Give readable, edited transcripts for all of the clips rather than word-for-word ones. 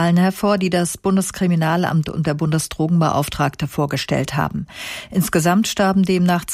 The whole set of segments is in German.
Zahlen hervor, die das Bundeskriminalamt und der Bundesdrogenbeauftragte vorgestellt haben. Insgesamt starben demnach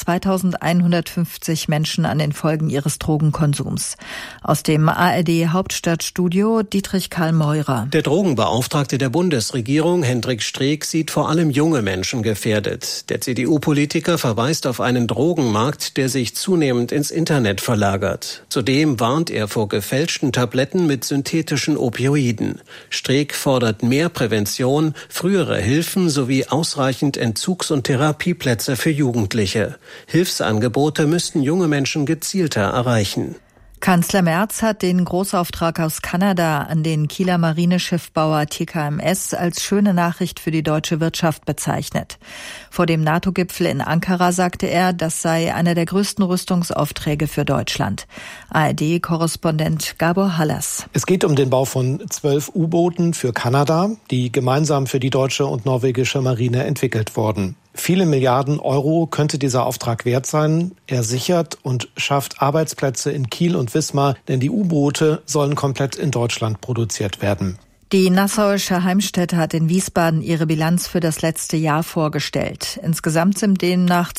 2150 Menschen an den Folgen ihres Drogenkonsums. Aus dem ARD-Hauptstadtstudio Dietrich Karl Meurer. Der Drogenbeauftragte der Bundesregierung, Hendrik Streeck, sieht vor allem junge Menschen gefährdet. Der CDU-Politiker verweist auf einen Drogenmarkt, der sich zunehmend ins Internet verlagert. Zudem warnt er vor gefälschten Tabletten mit synthetischen Opioiden. Streeck fordert mehr Prävention, frühere Hilfen sowie ausreichend Entzugs- und Therapieplätze für Jugendliche. Hilfsangebote müssten junge Menschen gezielter erreichen. Kanzler Merz hat den Großauftrag aus Kanada an den Kieler Marineschiffbauer TKMS als schöne Nachricht für die deutsche Wirtschaft bezeichnet. Vor dem NATO-Gipfel in Ankara sagte er, das sei einer der größten Rüstungsaufträge für Deutschland. ARD-Korrespondent Gabor Hallas. Es geht um den Bau von 12 U-Booten für Kanada, die gemeinsam für die deutsche und norwegische Marine entwickelt wurden. Viele Milliarden Euro könnte dieser Auftrag wert sein. Er sichert und schafft Arbeitsplätze in Kiel und Wismar, denn die U-Boote sollen komplett in Deutschland produziert werden. Die Nassauische Heimstätte hat in Wiesbaden ihre Bilanz für das letzte Jahr vorgestellt. Insgesamt sind demnach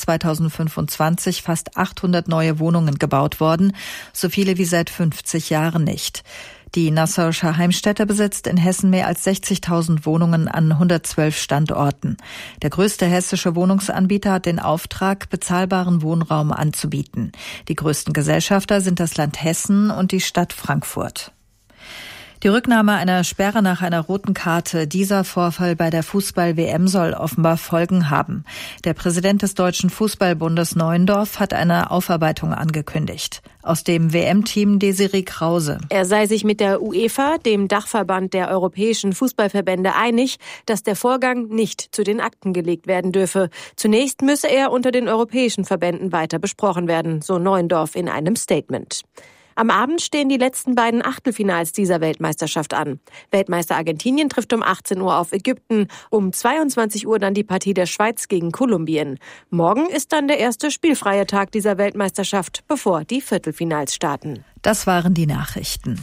2025 fast 800 neue Wohnungen gebaut worden, so viele wie seit 50 Jahren nicht. Die Nassauische Heimstätte besitzt in Hessen mehr als 60.000 Wohnungen an 112 Standorten. Der größte hessische Wohnungsanbieter hat den Auftrag, bezahlbaren Wohnraum anzubieten. Die größten Gesellschafter sind das Land Hessen und die Stadt Frankfurt. Die Rücknahme einer Sperre nach einer roten Karte, dieser Vorfall bei der Fußball-WM soll offenbar Folgen haben. Der Präsident des Deutschen Fußballbundes Neuendorf hat eine Aufarbeitung angekündigt. Aus dem WM-Team Desiree Krause. Er sei sich mit der UEFA, dem Dachverband der europäischen Fußballverbände, einig, dass der Vorgang nicht zu den Akten gelegt werden dürfe. Zunächst müsse er unter den europäischen Verbänden weiter besprochen werden, so Neuendorf in einem Statement. Am Abend stehen die letzten beiden Achtelfinals dieser Weltmeisterschaft an. Weltmeister Argentinien trifft um 18 Uhr auf Ägypten, um 22 Uhr dann die Partie der Schweiz gegen Kolumbien. Morgen ist dann der erste spielfreie Tag dieser Weltmeisterschaft, bevor die Viertelfinals starten. Das waren die Nachrichten.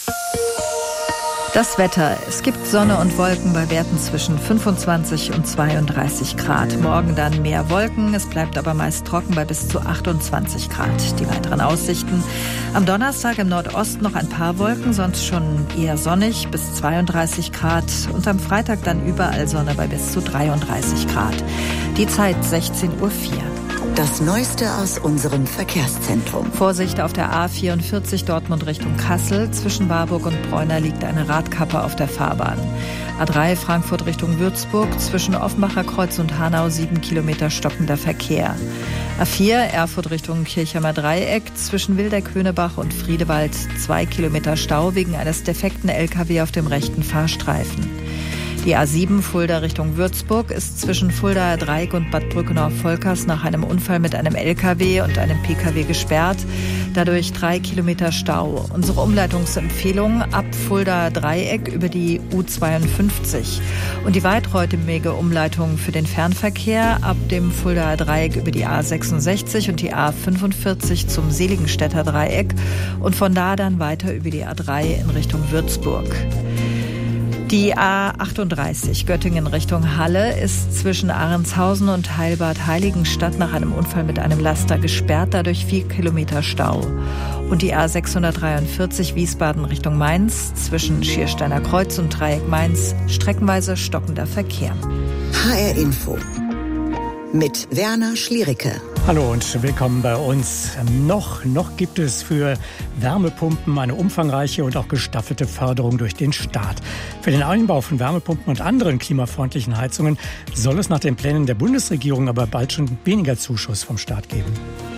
Das Wetter. Es gibt Sonne und Wolken bei Werten zwischen 25 und 32 Grad. Morgen dann mehr Wolken. Es bleibt aber meist trocken bei bis zu 28 Grad. Die weiteren Aussichten. Am Donnerstag im Nordosten noch ein paar Wolken, sonst schon eher sonnig bis 32 Grad. Und am Freitag dann überall Sonne bei bis zu 33 Grad. Die Zeit 16:04 Uhr. Das Neueste aus unserem Verkehrszentrum. Vorsicht auf der A44 Dortmund Richtung Kassel. Zwischen Warburg und Bräuner liegt eine Radkappe auf der Fahrbahn. A3 Frankfurt Richtung Würzburg. Zwischen Offenbacher Kreuz und Hanau 7 Kilometer stockender Verkehr. A4 Erfurt Richtung Kirchheimer Dreieck. Zwischen Wildeck-Höhnebach und Friedewald 2 Kilometer Stau wegen eines defekten LKW auf dem rechten Fahrstreifen. Die A7 Fulda Richtung Würzburg ist zwischen Fuldaer Dreieck und Bad Brückenau-Volkers nach einem Unfall mit einem LKW und einem PKW gesperrt. Dadurch 3 Kilometer Stau. Unsere Umleitungsempfehlung ab Fuldaer Dreieck über die U52. Und die weiträumige Umleitung für den Fernverkehr ab dem Fuldaer Dreieck über die A66 und die A45 zum Seligenstädter Dreieck und von da dann weiter über die A3 in Richtung Würzburg. Die A38 Göttingen Richtung Halle ist zwischen Ahrentshausen und Heilbad Heiligenstadt nach einem Unfall mit einem Laster gesperrt, dadurch 4 Kilometer Stau. Und die A643 Wiesbaden Richtung Mainz zwischen Schiersteiner Kreuz und Dreieck Mainz streckenweise stockender Verkehr. HR Info mit Werner Schliericke. Hallo und willkommen bei uns. Noch gibt es für Wärmepumpen eine umfangreiche und auch gestaffelte Förderung durch den Staat. Für den Einbau von Wärmepumpen und anderen klimafreundlichen Heizungen soll es nach den Plänen der Bundesregierung aber bald schon weniger Zuschuss vom Staat geben.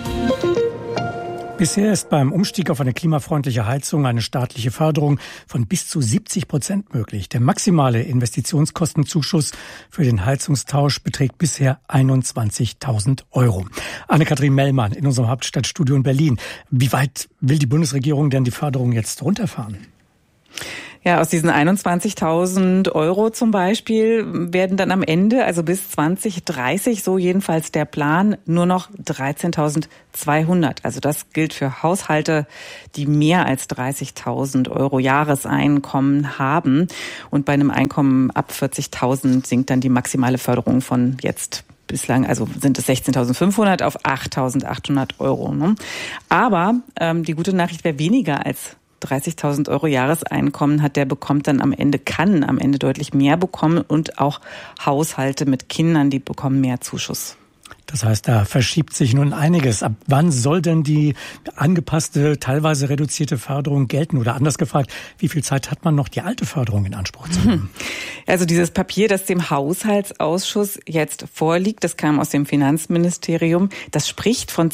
Bisher ist beim Umstieg auf eine klimafreundliche Heizung eine staatliche Förderung von bis zu 70% möglich. Der maximale Investitionskostenzuschuss für den Heizungstausch beträgt bisher 21.000 €. Anne-Kathrin Mellmann in unserem Hauptstadtstudio in Berlin. Wie weit will die Bundesregierung denn die Förderung jetzt runterfahren? Ja, aus diesen 21.000 Euro zum Beispiel werden dann am Ende, also bis 2030, so jedenfalls der Plan, nur noch 13.200. Also das gilt für Haushalte, die mehr als 30.000 Euro Jahreseinkommen haben. Und bei einem Einkommen ab 40.000 sinkt dann die maximale Förderung von jetzt bislang, also sind es 16.500 auf 8.800 Euro. Ne? Aber die gute Nachricht, wer weniger als 30.000 Euro Jahreseinkommen hat, der kann am Ende deutlich mehr bekommen, und auch Haushalte mit Kindern, die bekommen mehr Zuschuss. Das heißt, da verschiebt sich nun einiges. Ab wann soll denn die angepasste, teilweise reduzierte Förderung gelten? Oder anders gefragt, wie viel Zeit hat man noch, die alte Förderung in Anspruch zu nehmen? Also dieses Papier, das dem Haushaltsausschuss jetzt vorliegt, das kam aus dem Finanzministerium, das spricht von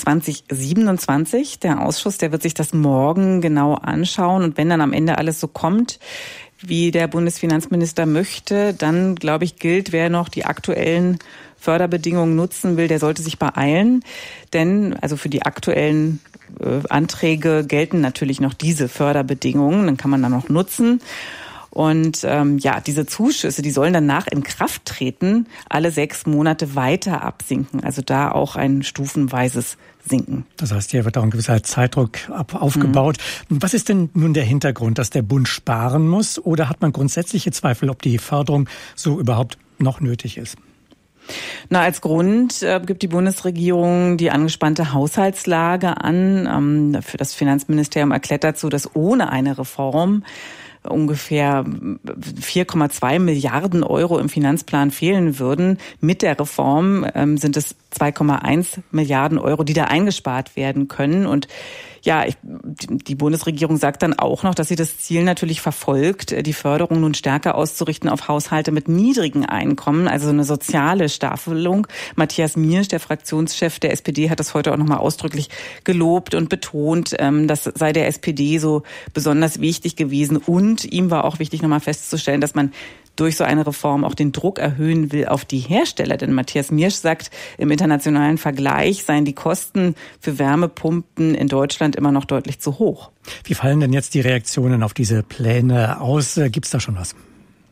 2027. Der Ausschuss, der wird sich das morgen genau anschauen. Und wenn dann am Ende alles so kommt, wie der Bundesfinanzminister möchte, dann, glaube ich, gilt, wer noch die aktuellen Förderbedingungen nutzen will, der sollte sich beeilen. Denn also für die aktuellen Anträge gelten natürlich noch diese Förderbedingungen. Dann kann man dann noch nutzen. Und diese Zuschüsse, die sollen danach in Kraft treten, alle 6 Monate weiter absinken. Also da auch ein stufenweises Sinken. Das heißt, hier wird auch ein gewisser Zeitdruck aufgebaut. Was ist denn nun der Hintergrund, dass der Bund sparen muss? Oder hat man grundsätzliche Zweifel, ob die Förderung so überhaupt noch nötig ist? Als Grund gibt die Bundesregierung die angespannte Haushaltslage an. Für das Finanzministerium erklärt dazu, dass ohne eine Reform ungefähr 4,2 Milliarden Euro im Finanzplan fehlen würden. Mit der Reform sind es 2,1 Milliarden Euro, die da eingespart werden können. Und ja, die Bundesregierung sagt dann auch noch, dass sie das Ziel natürlich verfolgt, die Förderung nun stärker auszurichten auf Haushalte mit niedrigen Einkommen, also eine soziale Staffelung. Matthias Miersch, der Fraktionschef der SPD, hat das heute auch nochmal ausdrücklich gelobt und betont, das sei der SPD so besonders wichtig gewesen. Und ihm war auch wichtig, nochmal festzustellen, dass man durch so eine Reform auch den Druck erhöhen will auf die Hersteller. Denn Matthias Miersch sagt, im internationalen Vergleich seien die Kosten für Wärmepumpen in Deutschland immer noch deutlich zu hoch. Wie fallen denn jetzt die Reaktionen auf diese Pläne aus? Gibt's da schon was?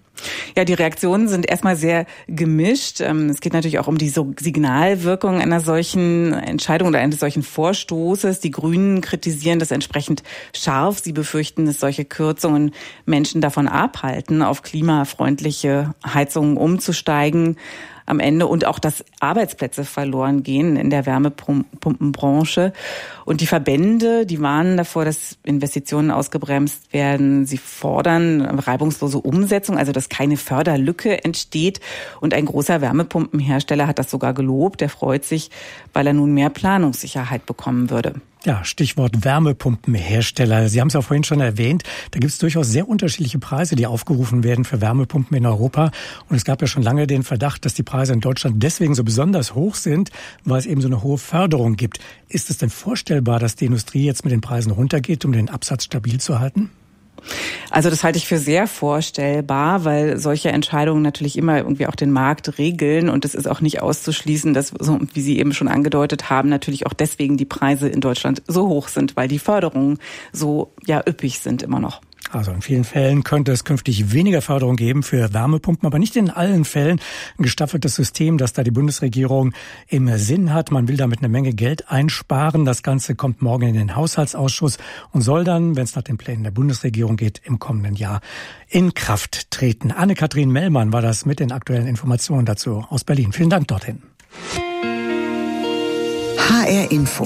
Ja, die Reaktionen sind erstmal sehr gemischt. Es geht natürlich auch um die Signalwirkung einer solchen Entscheidung oder eines solchen Vorstoßes. Die Grünen kritisieren das entsprechend scharf. Sie befürchten, dass solche Kürzungen Menschen davon abhalten, auf klimafreundliche Heizungen umzusteigen am Ende, und auch, dass Arbeitsplätze verloren gehen in der Wärmepumpenbranche. Und die Verbände, die warnen davor, dass Investitionen ausgebremst werden. Sie fordern reibungslose Umsetzung, also dass keine Förderlücke entsteht. Und ein großer Wärmepumpenhersteller hat das sogar gelobt. Der freut sich, weil er nun mehr Planungssicherheit bekommen würde. Ja, Stichwort Wärmepumpenhersteller. Sie haben es ja vorhin schon erwähnt. Da gibt es durchaus sehr unterschiedliche Preise, die aufgerufen werden für Wärmepumpen in Europa. Und es gab ja schon lange den Verdacht, dass die Preise in Deutschland deswegen so besonders hoch sind, weil es eben so eine hohe Förderung gibt. Ist es denn vorstellbar, dass die Industrie jetzt mit den Preisen runtergeht, um den Absatz stabil zu halten? Also das halte ich für sehr vorstellbar, weil solche Entscheidungen natürlich immer irgendwie auch den Markt regeln, und es ist auch nicht auszuschließen, dass, so wie Sie eben schon angedeutet haben, natürlich auch deswegen die Preise in Deutschland so hoch sind, weil die Förderungen so üppig sind immer noch. Also in vielen Fällen könnte es künftig weniger Förderung geben für Wärmepumpen, aber nicht in allen Fällen. Ein gestaffeltes System, das da die Bundesregierung im Sinn hat. Man will damit eine Menge Geld einsparen. Das Ganze kommt morgen in den Haushaltsausschuss und soll dann, wenn es nach den Plänen der Bundesregierung geht, im kommenden Jahr in Kraft treten. Anne-Kathrin Mellmann war das mit den aktuellen Informationen dazu aus Berlin. Vielen Dank dorthin. HR Info.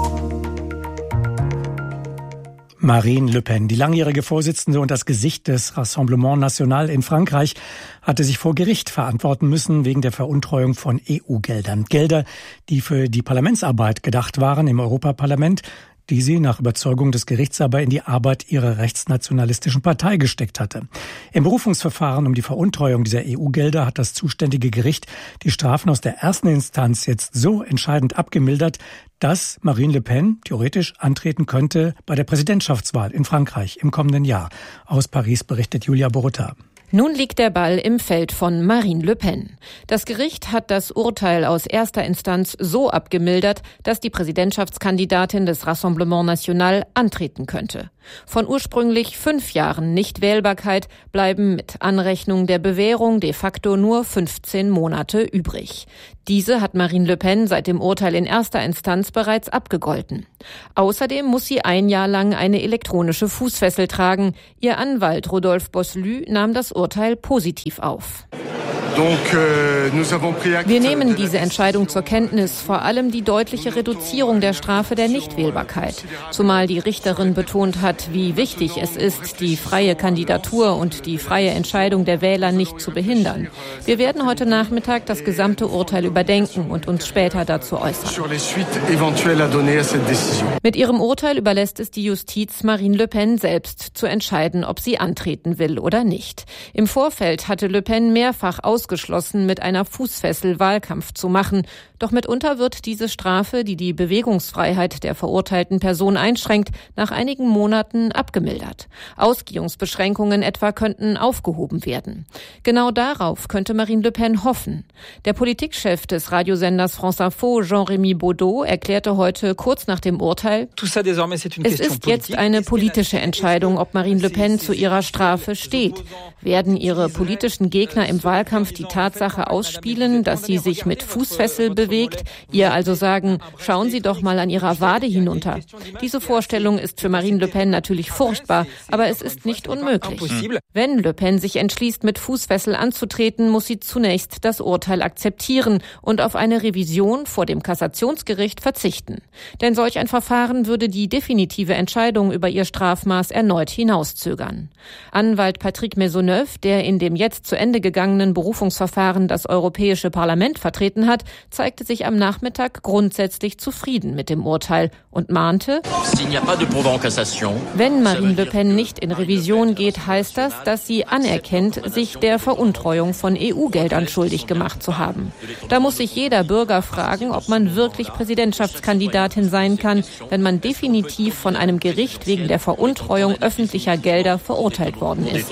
Marine Le Pen, die langjährige Vorsitzende und das Gesicht des Rassemblement National in Frankreich, hatte sich vor Gericht verantworten müssen wegen der Veruntreuung von EU-Geldern. Gelder, die für die Parlamentsarbeit gedacht waren im Europaparlament, die sie nach Überzeugung des Gerichts aber in die Arbeit ihrer rechtsnationalistischen Partei gesteckt hatte. Im Berufungsverfahren um die Veruntreuung dieser EU-Gelder hat das zuständige Gericht die Strafen aus der ersten Instanz jetzt so entscheidend abgemildert, dass Marine Le Pen theoretisch antreten könnte bei der Präsidentschaftswahl in Frankreich im kommenden Jahr. Aus Paris berichtet Julia Borota. Nun liegt der Ball im Feld von Marine Le Pen. Das Gericht hat das Urteil aus erster Instanz so abgemildert, dass die Präsidentschaftskandidatin des Rassemblement National antreten könnte. Von ursprünglich 5 Jahren Nichtwählbarkeit bleiben mit Anrechnung der Bewährung de facto nur 15 Monate übrig. Diese hat Marine Le Pen seit dem Urteil in erster Instanz bereits abgegolten. Außerdem muss sie 1 Jahr lang eine elektronische Fußfessel tragen. Ihr Anwalt Rodolphe Bosselü nahm das Urteil positiv auf. Wir nehmen diese Entscheidung zur Kenntnis, vor allem die deutliche Reduzierung der Strafe der Nichtwählbarkeit. Zumal die Richterin betont hat, wie wichtig es ist, die freie Kandidatur und die freie Entscheidung der Wähler nicht zu behindern. Wir werden heute Nachmittag das gesamte Urteil überdenken und uns später dazu äußern. Mit ihrem Urteil überlässt es die Justiz Marine Le Pen selbst zu entscheiden, ob sie antreten will oder nicht. Im Vorfeld hatte Le Pen mehrfach ausgeschlossen, mit einer Fußfessel Wahlkampf zu machen. Doch mitunter wird diese Strafe, die die Bewegungsfreiheit der verurteilten Person einschränkt, nach einigen Monaten abgemildert. Ausgehungsbeschränkungen etwa könnten aufgehoben werden. Genau darauf könnte Marine Le Pen hoffen. Der Politikchef des Radiosenders France Info, Jean-Rémy Baudot, erklärte heute kurz nach dem Urteil, es ist jetzt eine politische Entscheidung, ob Marine Le Pen zu ihrer Strafe steht. Werden ihre politischen Gegner im Wahlkampf die Tatsache ausspielen, dass sie sich mit Fußfessel bewegt, ihr also sagen, schauen Sie doch mal an Ihrer Wade hinunter. Diese Vorstellung ist für Marine Le Pen natürlich furchtbar, aber es ist nicht unmöglich. Wenn Le Pen sich entschließt, mit Fußfessel anzutreten, muss sie zunächst das Urteil akzeptieren und auf eine Revision vor dem Kassationsgericht verzichten. Denn solch ein Verfahren würde die definitive Entscheidung über ihr Strafmaß erneut hinauszögern. Anwalt Patrick Maisonneuve, der in dem jetzt zu Ende gegangenen Berufungsverfahren das Europäische Parlament vertreten hat, zeigte sich am Nachmittag grundsätzlich zufrieden mit dem Urteil und mahnte, wenn Marine Le Pen nicht in Revision geht, heißt das, dass sie anerkennt, sich der Veruntreuung von EU-Geldern schuldig gemacht zu haben. Da muss sich jeder Bürger fragen, ob man wirklich Präsidentschaftskandidatin sein kann, wenn man definitiv von einem Gericht wegen der Veruntreuung öffentlicher Gelder verurteilt worden ist.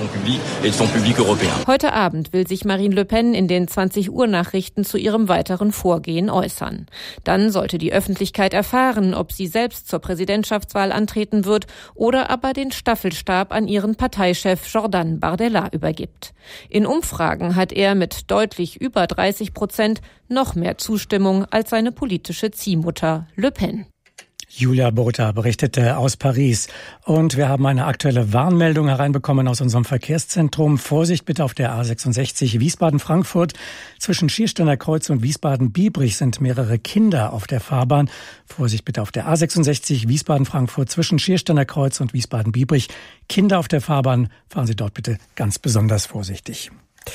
Heute Abend will sich Marine Le Pen in den 20-Uhr-Nachrichten zu ihrem weiteren Vorgehen äußern. Dann sollte die Öffentlichkeit erfahren, ob sie selbst zur Präsidentschaftswahl antreten wird oder aber den Staffelstab an ihren Parteichef Jordan Bardella übergibt. In Umfragen hat er mit deutlich über 30% noch mehr Zustimmung als seine politische Ziehmutter Le Pen. Julia Botha berichtete aus Paris. Und wir haben eine aktuelle Warnmeldung hereinbekommen aus unserem Verkehrszentrum. Vorsicht bitte auf der A66 Wiesbaden-Frankfurt. Zwischen Schiersteiner Kreuz und Wiesbaden-Biebrich sind mehrere Kinder auf der Fahrbahn. Vorsicht bitte auf der A66 Wiesbaden-Frankfurt zwischen Schiersteiner Kreuz und Wiesbaden-Biebrich. Kinder auf der Fahrbahn, fahren Sie dort bitte ganz besonders vorsichtig.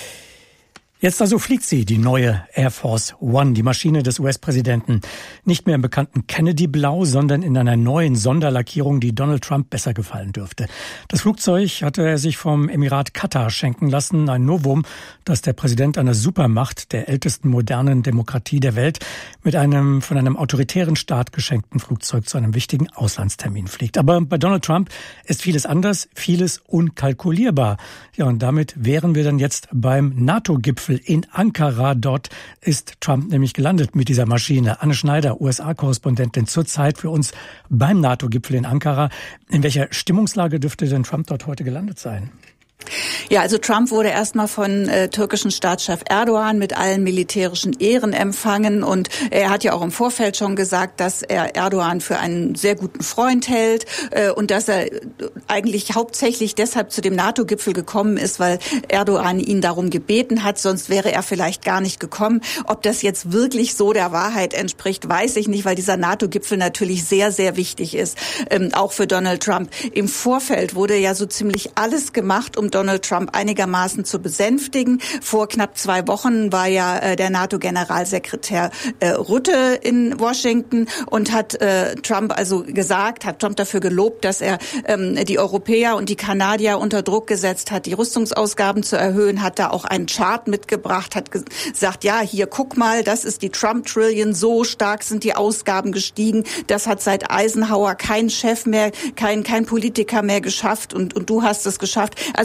Jetzt also fliegt sie, die neue Air Force One, die Maschine des US-Präsidenten. Nicht mehr im bekannten Kennedy-Blau, sondern in einer neuen Sonderlackierung, die Donald Trump besser gefallen dürfte. Das Flugzeug hatte er sich vom Emirat Katar schenken lassen, ein Novum, das der Präsident einer Supermacht, der ältesten modernen Demokratie der Welt, mit einem von einem autoritären Staat geschenkten Flugzeug zu einem wichtigen Auslandstermin fliegt. Aber bei Donald Trump ist vieles anders, vieles unkalkulierbar. Ja, und damit wären wir dann jetzt beim NATO-Gipfel in Ankara. Dort ist Trump nämlich gelandet mit dieser Maschine. Anne Schneider, USA-Korrespondentin, zurzeit für uns beim NATO-Gipfel in Ankara. In welcher Stimmungslage dürfte denn Trump dort heute gelandet sein? Ja, also Trump wurde erstmal von türkischen Staatschef Erdogan mit allen militärischen Ehren empfangen und er hat ja auch im Vorfeld schon gesagt, dass er Erdogan für einen sehr guten Freund hält und dass er eigentlich hauptsächlich deshalb zu dem NATO-Gipfel gekommen ist, weil Erdogan ihn darum gebeten hat, sonst wäre er vielleicht gar nicht gekommen. Ob das jetzt wirklich so der Wahrheit entspricht, weiß ich nicht, weil dieser NATO-Gipfel natürlich sehr, sehr wichtig ist, auch für Donald Trump. Im Vorfeld wurde ja so ziemlich alles gemacht, um Donald Trump einigermaßen zu besänftigen. Vor knapp 2 Wochen war ja der NATO-Generalsekretär Rutte in Washington und hat Trump dafür gelobt, dass er die Europäer und die Kanadier unter Druck gesetzt hat, die Rüstungsausgaben zu erhöhen, hat da auch einen Chart mitgebracht, hat gesagt, ja, hier guck mal, das ist die Trump-Trillion, so stark sind die Ausgaben gestiegen. Das hat seit Eisenhower kein Chef mehr, kein Politiker mehr geschafft und du hast es geschafft. Also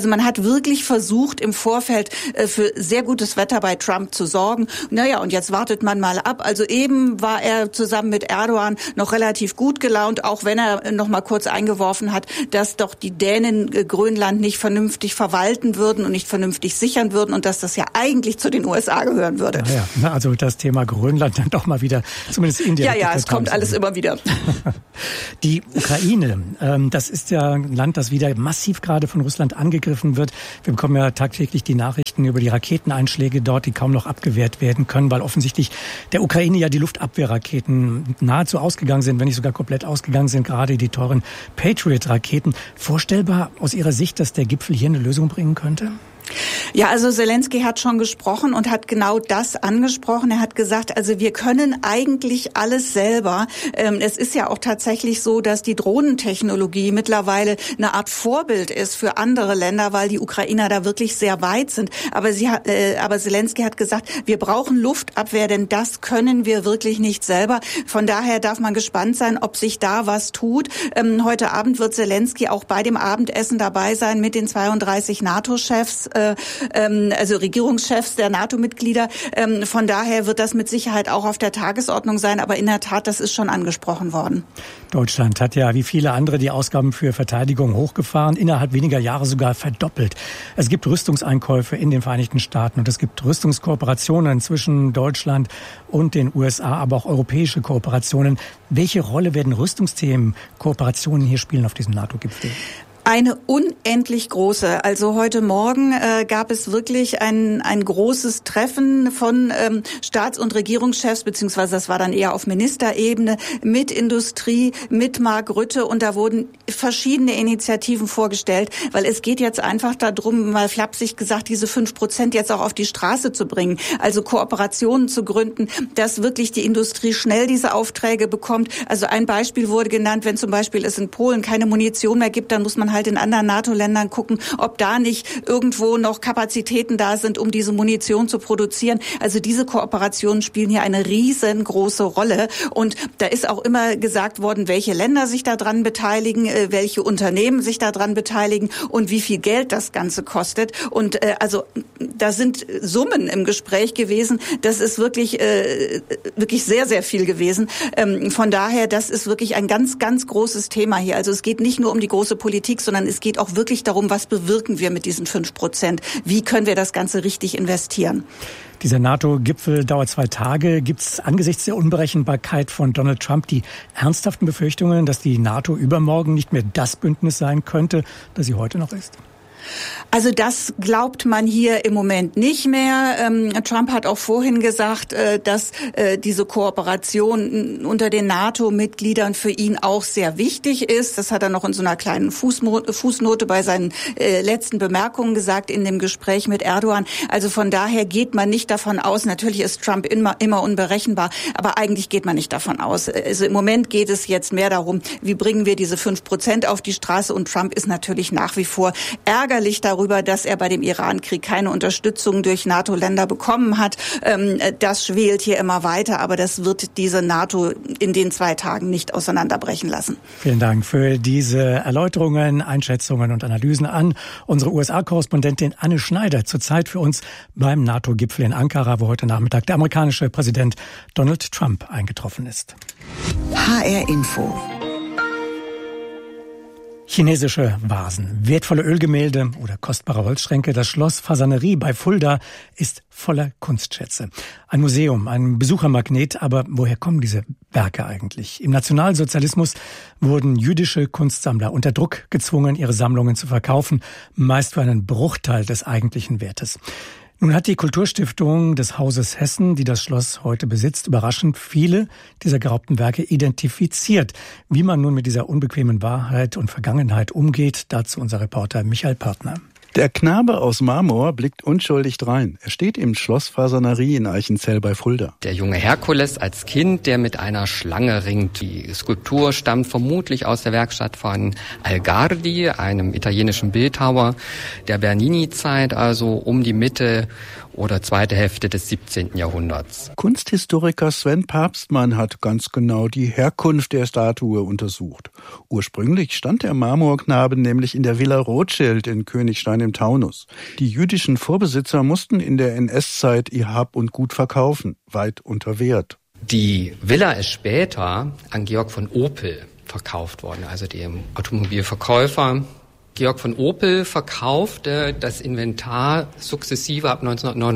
Also man hat wirklich versucht, im Vorfeld für sehr gutes Wetter bei Trump zu sorgen. Naja, und jetzt wartet man mal ab. Also eben war er zusammen mit Erdogan noch relativ gut gelaunt, auch wenn er noch mal kurz eingeworfen hat, dass doch die Dänen Grönland nicht vernünftig verwalten würden und nicht vernünftig sichern würden und dass das ja eigentlich zu den USA gehören würde. Ja, also das Thema Grönland dann doch mal wieder, zumindest indirekt. Ja, es kommt alles immer wieder. Die Ukraine, das ist ja ein Land, das wieder massiv gerade von Russland angegriffen wird. Wir bekommen ja tagtäglich die Nachrichten über die Raketeneinschläge dort, die kaum noch abgewehrt werden können, weil offensichtlich der Ukraine ja die Luftabwehrraketen nahezu ausgegangen sind, wenn nicht sogar komplett ausgegangen sind, gerade die teuren Patriot-Raketen. Vorstellbar aus Ihrer Sicht, dass der Gipfel hier eine Lösung bringen könnte? Ja, also Zelensky hat schon gesprochen und hat genau das angesprochen. Er hat gesagt, also wir können eigentlich alles selber. Es ist ja auch tatsächlich so, dass die Drohnentechnologie mittlerweile eine Art Vorbild ist für andere Länder, weil die Ukrainer da wirklich sehr weit sind. Aber Zelensky hat gesagt, wir brauchen Luftabwehr, denn das können wir wirklich nicht selber. Von daher darf man gespannt sein, ob sich da was tut. Heute Abend wird Zelensky auch bei dem Abendessen dabei sein mit den 32 NATO-Chefs. Also Regierungschefs der NATO-Mitglieder. Von daher wird das mit Sicherheit auch auf der Tagesordnung sein. Aber in der Tat, das ist schon angesprochen worden. Deutschland hat ja wie viele andere die Ausgaben für Verteidigung hochgefahren, innerhalb weniger Jahre sogar verdoppelt. Es gibt Rüstungseinkäufe in den Vereinigten Staaten und es gibt Rüstungskooperationen zwischen Deutschland und den USA, aber auch europäische Kooperationen. Welche Rolle werden Rüstungsthemen, Kooperationen hier spielen auf diesem NATO-Gipfel? Eine unendlich große. Also heute Morgen gab es wirklich ein großes Treffen von Staats- und Regierungschefs, beziehungsweise das war dann eher auf Ministerebene, mit Industrie, mit Mark Rutte, und da wurden verschiedene Initiativen vorgestellt, weil es geht jetzt einfach darum, mal flapsig gesagt, diese 5% jetzt auch auf die Straße zu bringen, also Kooperationen zu gründen, dass wirklich die Industrie schnell diese Aufträge bekommt. Also ein Beispiel wurde genannt, wenn zum Beispiel es in Polen keine Munition mehr gibt, dann muss man halt in anderen NATO-Ländern gucken, ob da nicht irgendwo noch Kapazitäten da sind, um diese Munition zu produzieren. Also diese Kooperationen spielen hier eine riesengroße Rolle. Und da ist auch immer gesagt worden, welche Länder sich daran beteiligen, welche Unternehmen sich daran beteiligen und wie viel Geld das Ganze kostet. Und also da sind Summen im Gespräch gewesen. Das ist wirklich sehr, sehr viel gewesen. Von daher, das ist wirklich ein ganz, ganz großes Thema hier. Also es geht nicht nur um die große Politik, sondern es geht auch wirklich darum, was bewirken wir mit diesen 5%? Wie können wir das Ganze richtig investieren? Dieser NATO-Gipfel dauert 2 Tage. Gibt es angesichts der Unberechenbarkeit von Donald Trump die ernsthaften Befürchtungen, dass die NATO übermorgen nicht mehr das Bündnis sein könnte, das sie heute noch ist? Also das glaubt man hier im Moment nicht mehr. Trump hat auch vorhin gesagt, dass diese Kooperation unter den NATO-Mitgliedern für ihn auch sehr wichtig ist. Das hat er noch in so einer kleinen Fußnote bei seinen letzten Bemerkungen gesagt in dem Gespräch mit Erdogan. Also von daher geht man nicht davon aus, natürlich ist Trump immer unberechenbar, aber eigentlich geht man nicht davon aus. Also im Moment geht es jetzt mehr darum, wie bringen wir diese 5% auf die Straße, und Trump ist natürlich nach wie vor ärgerlich darüber, dass er bei dem Iran-Krieg keine Unterstützung durch NATO-Länder bekommen hat. Das schwelt hier immer weiter, aber das wird diese NATO in den 2 Tagen nicht auseinanderbrechen lassen. Vielen Dank für diese Erläuterungen, Einschätzungen und Analysen an unsere USA-Korrespondentin Anne Schneider, zurzeit für uns beim NATO-Gipfel in Ankara, wo heute Nachmittag der amerikanische Präsident Donald Trump eingetroffen ist. HR Info. Chinesische Vasen, wertvolle Ölgemälde oder kostbare Holzschränke. Das Schloss Fasanerie bei Fulda ist voller Kunstschätze. Ein Museum, ein Besuchermagnet, aber woher kommen diese Werke eigentlich? Im Nationalsozialismus wurden jüdische Kunstsammler unter Druck gezwungen, ihre Sammlungen zu verkaufen, meist für einen Bruchteil des eigentlichen Wertes. Nun hat die Kulturstiftung des Hauses Hessen, die das Schloss heute besitzt, überraschend viele dieser geraubten Werke identifiziert. Wie man nun mit dieser unbequemen Wahrheit und Vergangenheit umgeht, dazu unser Reporter Michael Pörtner. Der Knabe aus Marmor blickt unschuldig drein. Er steht im Schloss Fasanerie in Eichenzell bei Fulda. Der junge Herkules als Kind, der mit einer Schlange ringt. Die Skulptur stammt vermutlich aus der Werkstatt von Algardi, einem italienischen Bildhauer der Bernini-Zeit, also um die Mitte oder zweite Hälfte des 17. Jahrhunderts. Kunsthistoriker Sven Papstmann hat ganz genau die Herkunft der Statue untersucht. Ursprünglich stand der Marmorknabe nämlich in der Villa Rothschild in Königstein dem Taunus. Die jüdischen Vorbesitzer mussten in der NS-Zeit ihr Hab und Gut verkaufen, weit unter Wert. Die Villa ist später an Georg von Opel verkauft worden, also dem Automobilverkäufer. Georg von Opel verkaufte das Inventar sukzessive ab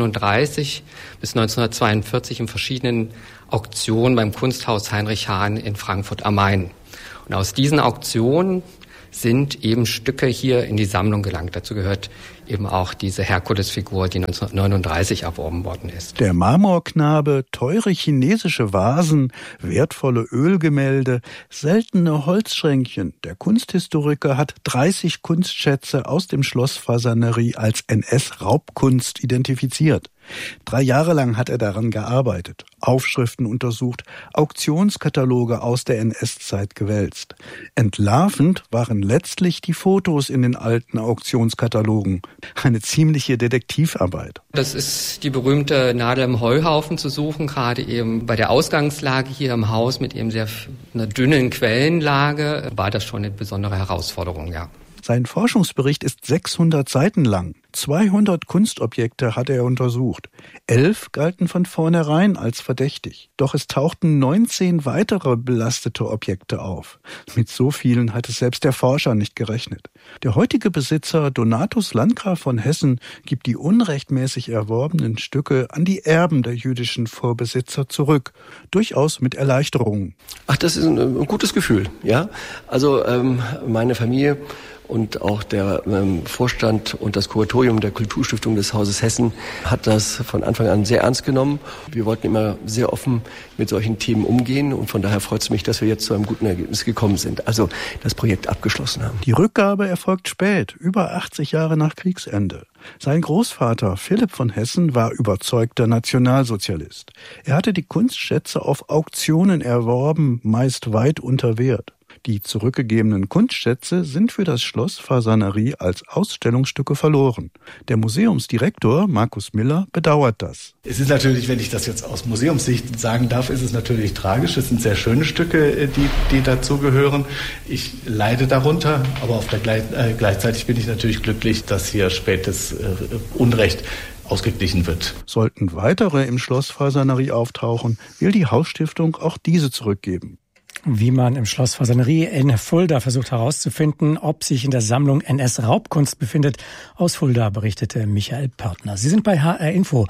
1939 bis 1942 in verschiedenen Auktionen beim Kunsthaus Heinrich Hahn in Frankfurt am Main. Und aus diesen Auktionen sind eben Stücke hier in die Sammlung gelangt. Dazu gehört eben auch diese Herkulesfigur, die 1939 erworben worden ist. Der Marmorknabe, teure chinesische Vasen, wertvolle Ölgemälde, seltene Holzschränkchen. Der Kunsthistoriker hat 30 Kunstschätze aus dem Schloss Fasanerie als NS-Raubkunst identifiziert. 3 Jahre lang hat er daran gearbeitet, Aufschriften untersucht, Auktionskataloge aus der NS-Zeit gewälzt. Entlarvend waren letztlich die Fotos in den alten Auktionskatalogen. Eine ziemliche Detektivarbeit. Das ist die berühmte Nadel im Heuhaufen zu suchen, gerade eben bei der Ausgangslage hier im Haus mit eben einer dünnen Quellenlage war das schon eine besondere Herausforderung, ja. Sein Forschungsbericht ist 600 Seiten lang. 200 Kunstobjekte hat er untersucht. 11 galten von vornherein als verdächtig. Doch es tauchten 19 weitere belastete Objekte auf. Mit so vielen hat es selbst der Forscher nicht gerechnet. Der heutige Besitzer Donatus Landgraf von Hessen gibt die unrechtmäßig erworbenen Stücke an die Erben der jüdischen Vorbesitzer zurück. Durchaus mit Erleichterung. Ach, das ist ein gutes Gefühl, ja. Also meine Familie und auch der Vorstand und das Kuratorium der Kulturstiftung des Hauses Hessen hat das von Anfang an sehr ernst genommen. Wir wollten immer sehr offen mit solchen Themen umgehen und von daher freut es mich, dass wir jetzt zu einem guten Ergebnis gekommen sind. Also das Projekt abgeschlossen haben. Die Rückgabe erfolgt spät, über 80 Jahre nach Kriegsende. Sein Großvater Philipp von Hessen war überzeugter Nationalsozialist. Er hatte die Kunstschätze auf Auktionen erworben, meist weit unter Wert. Die zurückgegebenen Kunstschätze sind für das Schloss Fasanerie als Ausstellungsstücke verloren. Der Museumsdirektor Markus Miller bedauert das. Es ist natürlich, wenn ich das jetzt aus Museumssicht sagen darf, ist es natürlich tragisch. Es sind sehr schöne Stücke, die dazugehören. Ich leide darunter, aber gleichzeitig bin ich natürlich glücklich, dass hier spätes Unrecht ausgeglichen wird. Sollten weitere im Schloss Fasanerie auftauchen, will die Hausstiftung auch diese zurückgeben. Wie man im Schloss Fasanerie in Fulda versucht herauszufinden, ob sich in der Sammlung NS-Raubkunst befindet. Aus Fulda berichtete Michael Pörtner. Sie sind bei HR Info,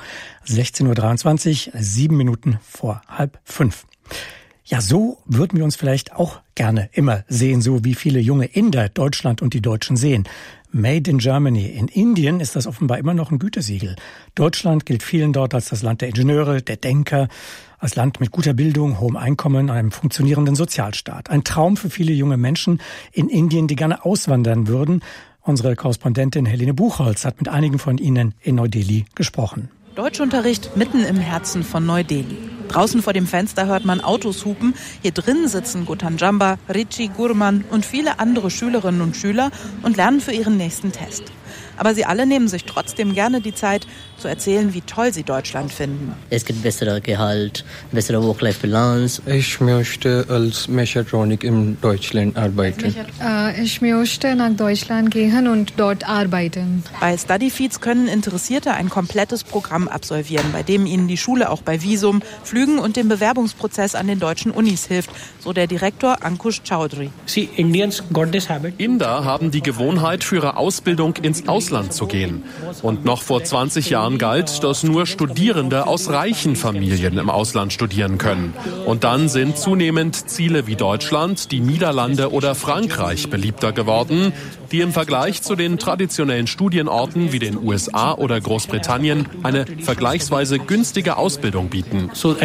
16.23 Uhr, 7 Minuten vor 4:30. Ja, so würden wir uns vielleicht auch gerne immer sehen, so wie viele junge Inder Deutschland und die Deutschen sehen. Made in Germany. In Indien ist das offenbar immer noch ein Gütesiegel. Deutschland gilt vielen dort als das Land der Ingenieure, der Denker, als Land mit guter Bildung, hohem Einkommen, einem funktionierenden Sozialstaat. Ein Traum für viele junge Menschen in Indien, die gerne auswandern würden. Unsere Korrespondentin Helene Buchholz hat mit einigen von ihnen in Neu-Delhi gesprochen. Deutschunterricht mitten im Herzen von Neu-Delhi. Draußen vor dem Fenster hört man Autos hupen. Hier drin sitzen Gutan Jamba, Richi Gurman und viele andere Schülerinnen und Schüler und lernen für ihren nächsten Test. Aber sie alle nehmen sich trotzdem gerne die Zeit, zu erzählen, wie toll sie Deutschland finden. Es gibt bessere Gehalt, bessere Work-Life-Balance. Ich möchte als Mechatronik in Deutschland arbeiten. Ich möchte nach Deutschland gehen und dort arbeiten. Bei Studyfeeds können Interessierte ein komplettes Programm absolvieren, bei dem ihnen die Schule auch bei Visum, Flügen und dem Bewerbungsprozess an den deutschen Unis hilft, so der Direktor Ankush Chaudhry. Inder haben die Gewohnheit, für ihre Ausbildung ins Ausland zu gehen. Und noch vor 20 Jahren galt, dass nur Studierende aus reichen Familien im Ausland studieren können. Und dann sind zunehmend Ziele wie Deutschland, die Niederlande oder Frankreich beliebter geworden, die im Vergleich zu den traditionellen Studienorten wie den USA oder Großbritannien eine vergleichsweise günstige Ausbildung bieten.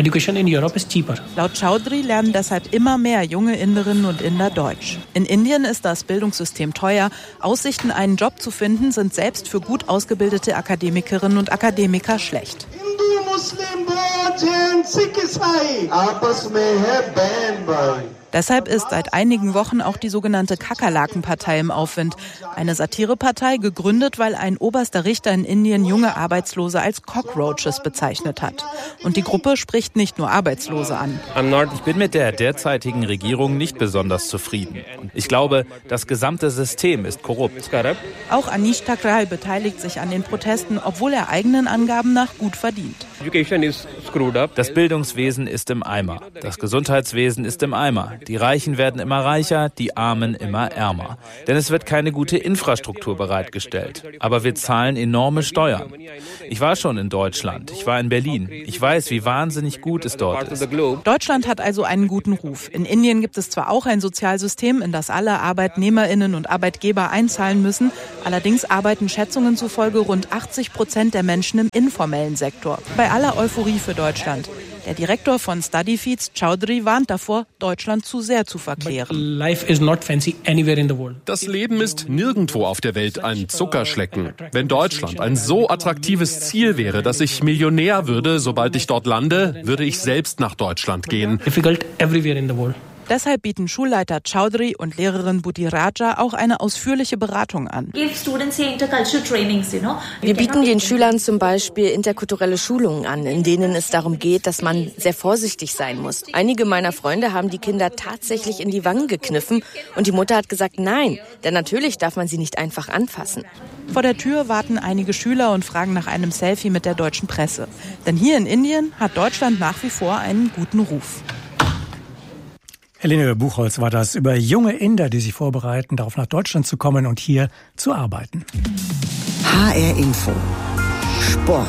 Laut Chaudhry lernen deshalb immer mehr junge Inderinnen und Inder Deutsch. In Indien ist das Bildungssystem teuer. Aussichten, einen Job zu finden, sind selbst für gut ausgebildete Akademikerinnen und Akademiker schlecht. Deshalb ist seit einigen Wochen auch die sogenannte Kakerlakenpartei im Aufwind. Eine Satirepartei, gegründet, weil ein oberster Richter in Indien junge Arbeitslose als Cockroaches bezeichnet hat. Und die Gruppe spricht nicht nur Arbeitslose an. Ich bin mit der derzeitigen Regierung nicht besonders zufrieden. Ich glaube, das gesamte System ist korrupt. Auch Anish Thakral beteiligt sich an den Protesten, obwohl er eigenen Angaben nach gut verdient. Das Bildungswesen ist im Eimer. Das Gesundheitswesen ist im Eimer. Die Reichen werden immer reicher, die Armen immer ärmer. Denn es wird keine gute Infrastruktur bereitgestellt. Aber wir zahlen enorme Steuern. Ich war schon in Deutschland. Ich war in Berlin. Ich weiß, wie wahnsinnig gut es dort ist. Deutschland hat also einen guten Ruf. In Indien gibt es zwar auch ein Sozialsystem, in das alle ArbeitnehmerInnen und Arbeitgeber einzahlen müssen. Allerdings arbeiten Schätzungen zufolge rund 80% der Menschen im informellen Sektor. Bei aller Euphorie für Deutschland. Der Direktor von Studyfeeds, Chowdhury, warnt davor, Deutschland zu sehr zu verklären. Das Leben ist nirgendwo auf der Welt ein Zuckerschlecken. Wenn Deutschland ein so attraktives Ziel wäre, dass ich Millionär würde, sobald ich dort lande, würde ich selbst nach Deutschland gehen. Deshalb bieten Schulleiter Chowdhury und Lehrerin Buddhi Raja auch eine ausführliche Beratung an. Wir bieten den Schülern zum Beispiel interkulturelle Schulungen an, in denen es darum geht, dass man sehr vorsichtig sein muss. Einige meiner Freunde haben die Kinder tatsächlich in die Wangen gekniffen und die Mutter hat gesagt, nein, denn natürlich darf man sie nicht einfach anfassen. Vor der Tür warten einige Schüler und fragen nach einem Selfie mit der deutschen Presse. Denn hier in Indien hat Deutschland nach wie vor einen guten Ruf. Helene Buchholz war das über junge Inder, die sich vorbereiten, darauf nach Deutschland zu kommen und hier zu arbeiten. HR Info. Sport.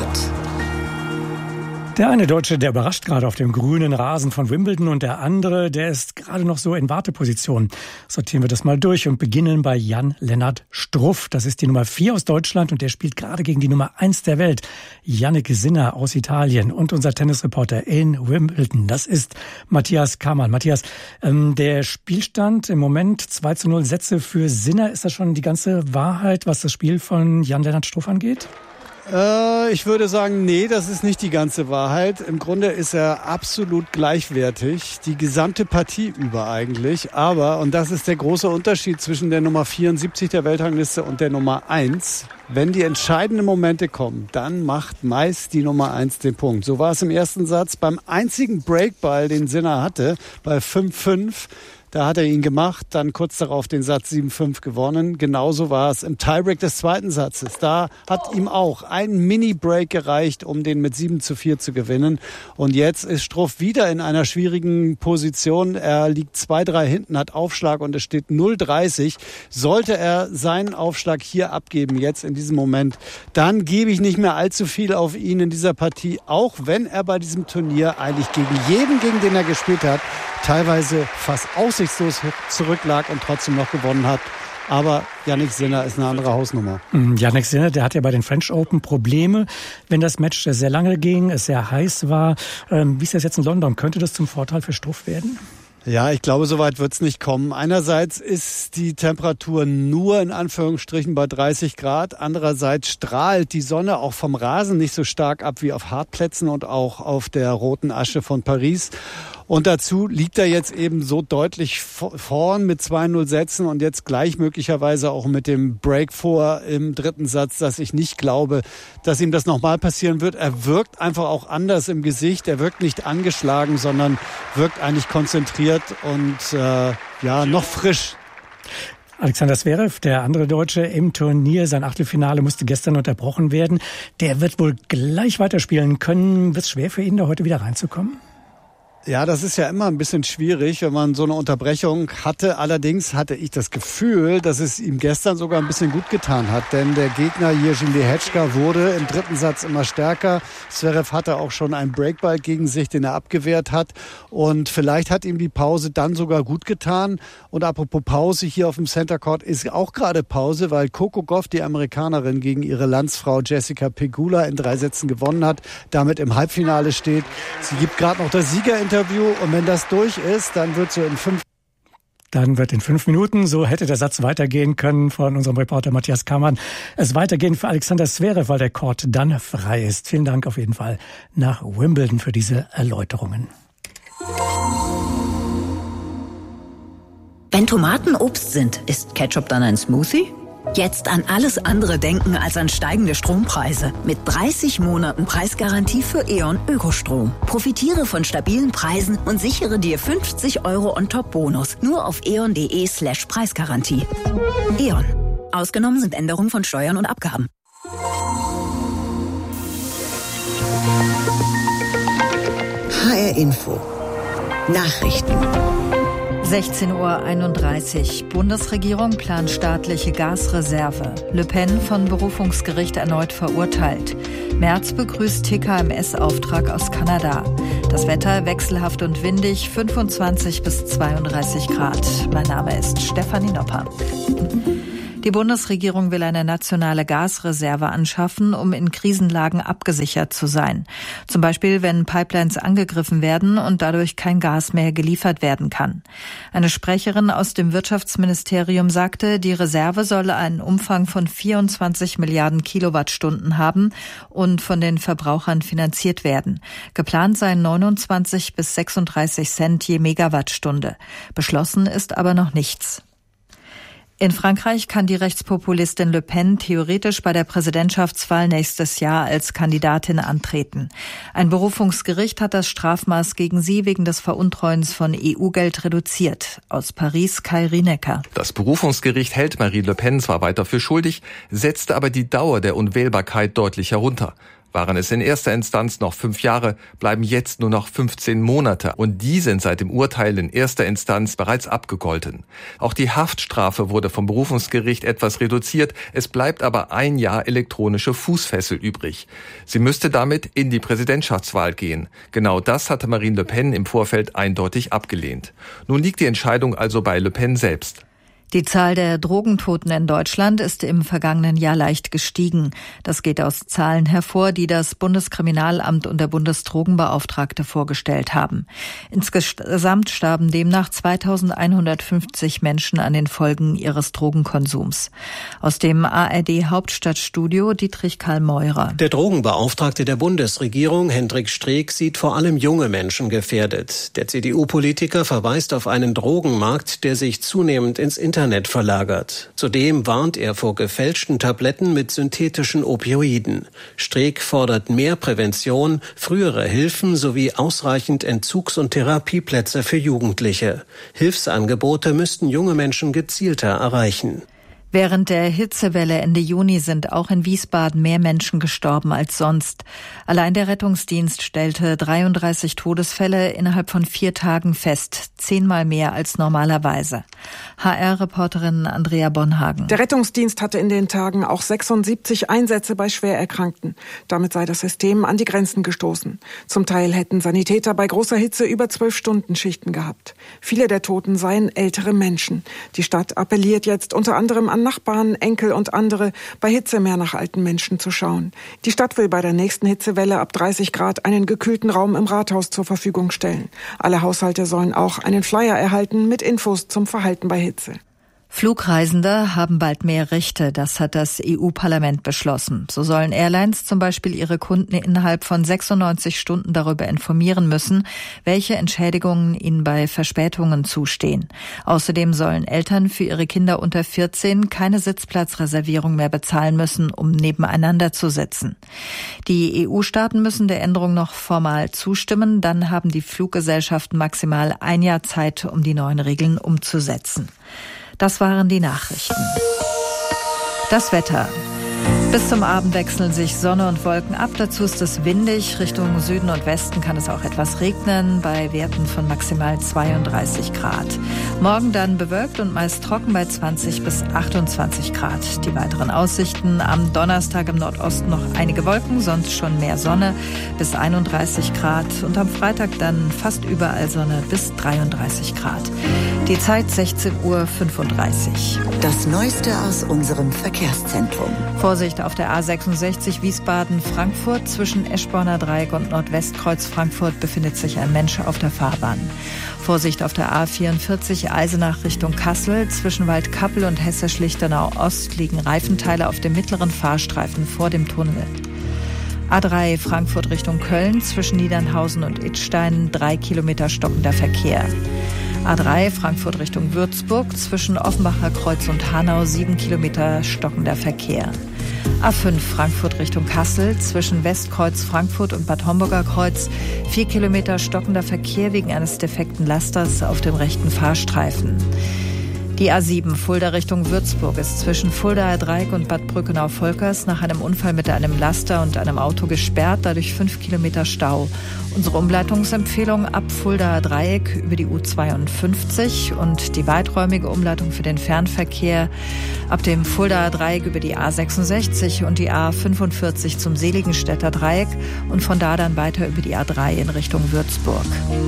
Der eine Deutsche, der überrascht gerade auf dem grünen Rasen von Wimbledon und der andere, der ist gerade noch so in Warteposition. Sortieren wir das mal durch und beginnen bei Jan-Lennart Struff. Das ist die Nummer 4 aus Deutschland und der spielt gerade gegen die Nummer 1 der Welt, Jannik Sinner aus Italien und unser Tennisreporter in Wimbledon. Das ist Matthias Kamann. Matthias, der Spielstand im Moment 2:0 Sätze für Sinner. Ist das schon die ganze Wahrheit, was das Spiel von Jan-Lennart Struff angeht? Ich würde sagen, nee, das ist nicht die ganze Wahrheit. Im Grunde ist er absolut gleichwertig, die gesamte Partie über eigentlich. Aber, und das ist der große Unterschied zwischen der Nummer 74 der Weltrangliste und der Nummer 1, wenn die entscheidenden Momente kommen, dann macht meist die Nummer 1 den Punkt. So war es im ersten Satz beim einzigen Breakball, den Sinner hatte, bei 5-5. Da hat er ihn gemacht, dann kurz darauf den Satz 7-5 gewonnen. Genauso war es im Tiebreak des zweiten Satzes. Da hat ihm auch ein Mini-Break gereicht, um den mit 7-4 zu gewinnen. Und jetzt ist Struff wieder in einer schwierigen Position. Er liegt 2-3 hinten, hat Aufschlag und es steht 0:30. Sollte er seinen Aufschlag hier abgeben, jetzt in diesem Moment, dann gebe ich nicht mehr allzu viel auf ihn in dieser Partie. Auch wenn er bei diesem Turnier eigentlich gegen jeden, gegen den er gespielt hat, teilweise fast aussichtslos zurücklag und trotzdem noch gewonnen hat. Aber Jannik Sinner ist eine andere Hausnummer. Jannik Sinner, der hat ja bei den French Open Probleme, wenn das Match sehr lange ging, es sehr heiß war. Wie ist das jetzt in London? Könnte das zum Vorteil für Struff werden? Ja, ich glaube, so weit wird es nicht kommen. Einerseits ist die Temperatur nur in Anführungsstrichen bei 30 Grad. Andererseits strahlt die Sonne auch vom Rasen nicht so stark ab wie auf Hartplätzen und auch auf der roten Asche von Paris. Und dazu liegt er jetzt eben so deutlich vorn mit 2:0 Sätzen und jetzt gleich möglicherweise auch mit dem Break vor im dritten Satz, dass ich nicht glaube, dass ihm das nochmal passieren wird. Er wirkt einfach auch anders im Gesicht. Er wirkt nicht angeschlagen, sondern wirkt eigentlich konzentriert und noch frisch. Alexander Zverev, der andere Deutsche im Turnier, sein Achtelfinale musste gestern unterbrochen werden. Der wird wohl gleich weiterspielen können. Wird es schwer für ihn, da heute wieder reinzukommen? Ja, das ist ja immer ein bisschen schwierig, wenn man so eine Unterbrechung hatte. Allerdings hatte ich das Gefühl, dass es ihm gestern sogar ein bisschen gut getan hat. Denn der Gegner Jiří Lehečka wurde im dritten Satz immer stärker. Zverev hatte auch schon einen Breakball gegen sich, den er abgewehrt hat. Und vielleicht hat ihm die Pause dann sogar gut getan. Und apropos Pause, hier auf dem Center Court ist auch gerade Pause, weil Coco Gauff, die Amerikanerin, gegen ihre Landsfrau Jessica Pegula in 3 Sätzen gewonnen hat, damit im Halbfinale steht. Sie gibt gerade noch das Siegerinterview und wenn das durch ist, dann wird so in 5 Minuten, so hätte der Satz weitergehen können von unserem Reporter Matthias Kamann, es weitergehen für Alexander Zverev, weil der Court dann frei ist. Vielen Dank auf jeden Fall nach Wimbledon für diese Erläuterungen. Wenn Tomaten Obst sind, ist Ketchup dann ein Smoothie? Jetzt an alles andere denken als an steigende Strompreise. Mit 30 Monaten Preisgarantie für E.ON Ökostrom. Profitiere von stabilen Preisen und sichere dir 50 € on-top-Bonus. Nur auf eon.de/Preisgarantie. E.ON. Ausgenommen sind Änderungen von Steuern und Abgaben. HR Info. Nachrichten. 16:31 Uhr. Bundesregierung plant staatliche Gasreserve. Le Pen von Berufungsgericht erneut verurteilt. Merz begrüßt TKMS-Auftrag aus Kanada. Das Wetter wechselhaft und windig, 25 bis 32 Grad. Mein Name ist Stefanie Nopper. Die Bundesregierung will eine nationale Gasreserve anschaffen, um in Krisenlagen abgesichert zu sein. Zum Beispiel, wenn Pipelines angegriffen werden und dadurch kein Gas mehr geliefert werden kann. Eine Sprecherin aus dem Wirtschaftsministerium sagte, die Reserve solle einen Umfang von 24 Milliarden Kilowattstunden haben und von den Verbrauchern finanziert werden. Geplant seien 29 bis 36 Cent je Megawattstunde. Beschlossen ist aber noch nichts. In Frankreich kann die Rechtspopulistin Le Pen theoretisch bei der Präsidentschaftswahl nächstes Jahr als Kandidatin antreten. Ein Berufungsgericht hat das Strafmaß gegen sie wegen des Veruntreuens von EU-Geld reduziert. Aus Paris Kai Rienecker. Das Berufungsgericht hält Marine Le Pen zwar weiter für schuldig, setzte aber die Dauer der Unwählbarkeit deutlich herunter. Waren es in erster Instanz noch 5 Jahre, bleiben jetzt nur noch 15 Monate. Und die sind seit dem Urteil in erster Instanz bereits abgegolten. Auch die Haftstrafe wurde vom Berufungsgericht etwas reduziert. Es bleibt aber 1 Jahr elektronische Fußfessel übrig. Sie müsste damit in die Präsidentschaftswahl gehen. Genau das hatte Marine Le Pen im Vorfeld eindeutig abgelehnt. Nun liegt die Entscheidung also bei Le Pen selbst. Die Zahl der Drogentoten in Deutschland ist im vergangenen Jahr leicht gestiegen. Das geht aus Zahlen hervor, die das Bundeskriminalamt und der Bundesdrogenbeauftragte vorgestellt haben. Insgesamt starben demnach 2150 Menschen an den Folgen ihres Drogenkonsums. Aus dem ARD-Hauptstadtstudio Dietrich Karl Meurer. Der Drogenbeauftragte der Bundesregierung, Hendrik Streeck, sieht vor allem junge Menschen gefährdet. Der CDU-Politiker verweist auf einen Drogenmarkt, der sich zunehmend ins Internet verlagert. Zudem warnt er vor gefälschten Tabletten mit synthetischen Opioiden. Streeck fordert mehr Prävention, frühere Hilfen sowie ausreichend Entzugs- und Therapieplätze für Jugendliche. Hilfsangebote müssten junge Menschen gezielter erreichen. Während der Hitzewelle Ende Juni sind auch in Wiesbaden mehr Menschen gestorben als sonst. Allein der Rettungsdienst stellte 33 Todesfälle innerhalb von 4 Tagen fest, 10-mal mehr als normalerweise. HR-Reporterin Andrea Bonhagen. Der Rettungsdienst hatte in den Tagen auch 76 Einsätze bei Schwererkrankten. Damit sei das System an die Grenzen gestoßen. Zum Teil hätten Sanitäter bei großer Hitze über 12-Stunden-Schichten gehabt. Viele der Toten seien ältere Menschen. Die Stadt appelliert jetzt unter anderem an Nachbarn, Enkel und andere, bei Hitze mehr nach alten Menschen zu schauen. Die Stadt will bei der nächsten Hitzewelle ab 30 Grad einen gekühlten Raum im Rathaus zur Verfügung stellen. Alle Haushalte sollen auch einen Flyer erhalten mit Infos zum Verhalten bei Hitze. Flugreisende haben bald mehr Rechte, das hat das EU-Parlament beschlossen. So sollen Airlines zum Beispiel ihre Kunden innerhalb von 96 Stunden darüber informieren müssen, welche Entschädigungen ihnen bei Verspätungen zustehen. Außerdem sollen Eltern für ihre Kinder unter 14 keine Sitzplatzreservierung mehr bezahlen müssen, um nebeneinander zu sitzen. Die EU-Staaten müssen der Änderung noch formal zustimmen, dann haben die Fluggesellschaften maximal 1 Jahr Zeit, um die neuen Regeln umzusetzen. Das waren die Nachrichten. Das Wetter. Bis zum Abend wechseln sich Sonne und Wolken ab. Dazu ist es windig. Richtung Süden und Westen kann es auch etwas regnen, bei Werten von maximal 32 Grad. Morgen dann bewölkt und meist trocken bei 20 bis 28 Grad. Die weiteren Aussichten: am Donnerstag im Nordosten noch einige Wolken, sonst schon mehr Sonne bis 31 Grad. Und am Freitag dann fast überall Sonne bis 33 Grad. Die Zeit 16:35 Uhr. Das Neueste aus unserem Verkehrszentrum. Vorsicht auf der A66 Wiesbaden-Frankfurt. Zwischen Eschborner Dreieck und Nordwestkreuz Frankfurt befindet sich ein Mensch auf der Fahrbahn. Vorsicht auf der A44 Eisenach Richtung Kassel. Zwischen Waldkappel und Hesse-Schlichtenau Ost liegen Reifenteile auf dem mittleren Fahrstreifen vor dem Tunnel. A3 Frankfurt Richtung Köln. Zwischen Niedernhausen und Idstein 3 Kilometer stockender Verkehr. A3 Frankfurt Richtung Würzburg, zwischen Offenbacher Kreuz und Hanau 7 Kilometer stockender Verkehr. A5 Frankfurt Richtung Kassel, zwischen Westkreuz Frankfurt und Bad Homburger Kreuz 4 Kilometer stockender Verkehr wegen eines defekten Lasters auf dem rechten Fahrstreifen. Die A7 Fulda Richtung Würzburg ist zwischen Fuldaer Dreieck und Bad Brückenau-Volkers nach einem Unfall mit einem Laster und einem Auto gesperrt, dadurch 5 Kilometer Stau. Unsere Umleitungsempfehlung ab Fuldaer Dreieck über die U52 und die weiträumige Umleitung für den Fernverkehr ab dem Fuldaer Dreieck über die A66 und die A45 zum Seligenstädter Dreieck und von da dann weiter über die A3 in Richtung Würzburg.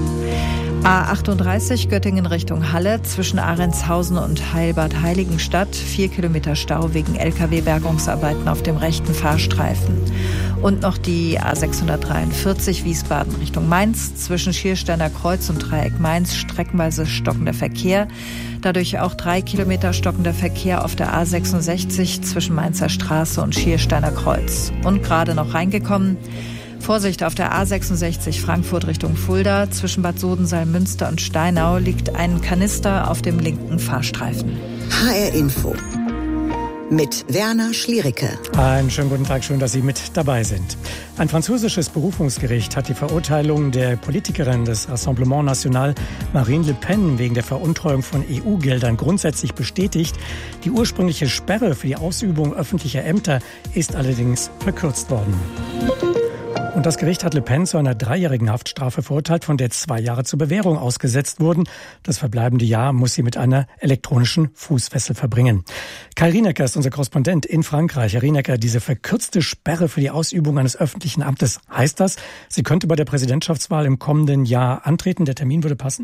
A38 Göttingen Richtung Halle, zwischen Ahrentshausen und Heilbad Heiligenstadt 4 Kilometer Stau wegen Lkw-Bergungsarbeiten auf dem rechten Fahrstreifen. Und noch die A643 Wiesbaden Richtung Mainz, zwischen Schiersteiner Kreuz und Dreieck Mainz streckenweise stockender Verkehr. Dadurch auch 3 Kilometer stockender Verkehr auf der A66 zwischen Mainzer Straße und Schiersteiner Kreuz. Und gerade noch reingekommen: Vorsicht, auf der A66 Frankfurt Richtung Fulda, zwischen Bad Sodensalm-Münster und Steinau liegt ein Kanister auf dem linken Fahrstreifen. HR Info mit Werner Schliericke. Einen schönen guten Tag, schön, dass Sie mit dabei sind. Ein französisches Berufungsgericht hat die Verurteilung der Politikerin des Rassemblement National Marine Le Pen wegen der Veruntreuung von EU-Geldern grundsätzlich bestätigt. Die ursprüngliche Sperre für die Ausübung öffentlicher Ämter ist allerdings verkürzt worden. Und das Gericht hat Le Pen zu einer 3-jährigen Haftstrafe verurteilt, von der 2 Jahre zur Bewährung ausgesetzt wurden. Das verbleibende Jahr muss sie mit einer elektronischen Fußfessel verbringen. Kai Rienecker ist unser Korrespondent in Frankreich. Herr Rienecker, diese verkürzte Sperre für die Ausübung eines öffentlichen Amtes, heißt das, sie könnte bei der Präsidentschaftswahl im kommenden Jahr antreten? Der Termin würde passen?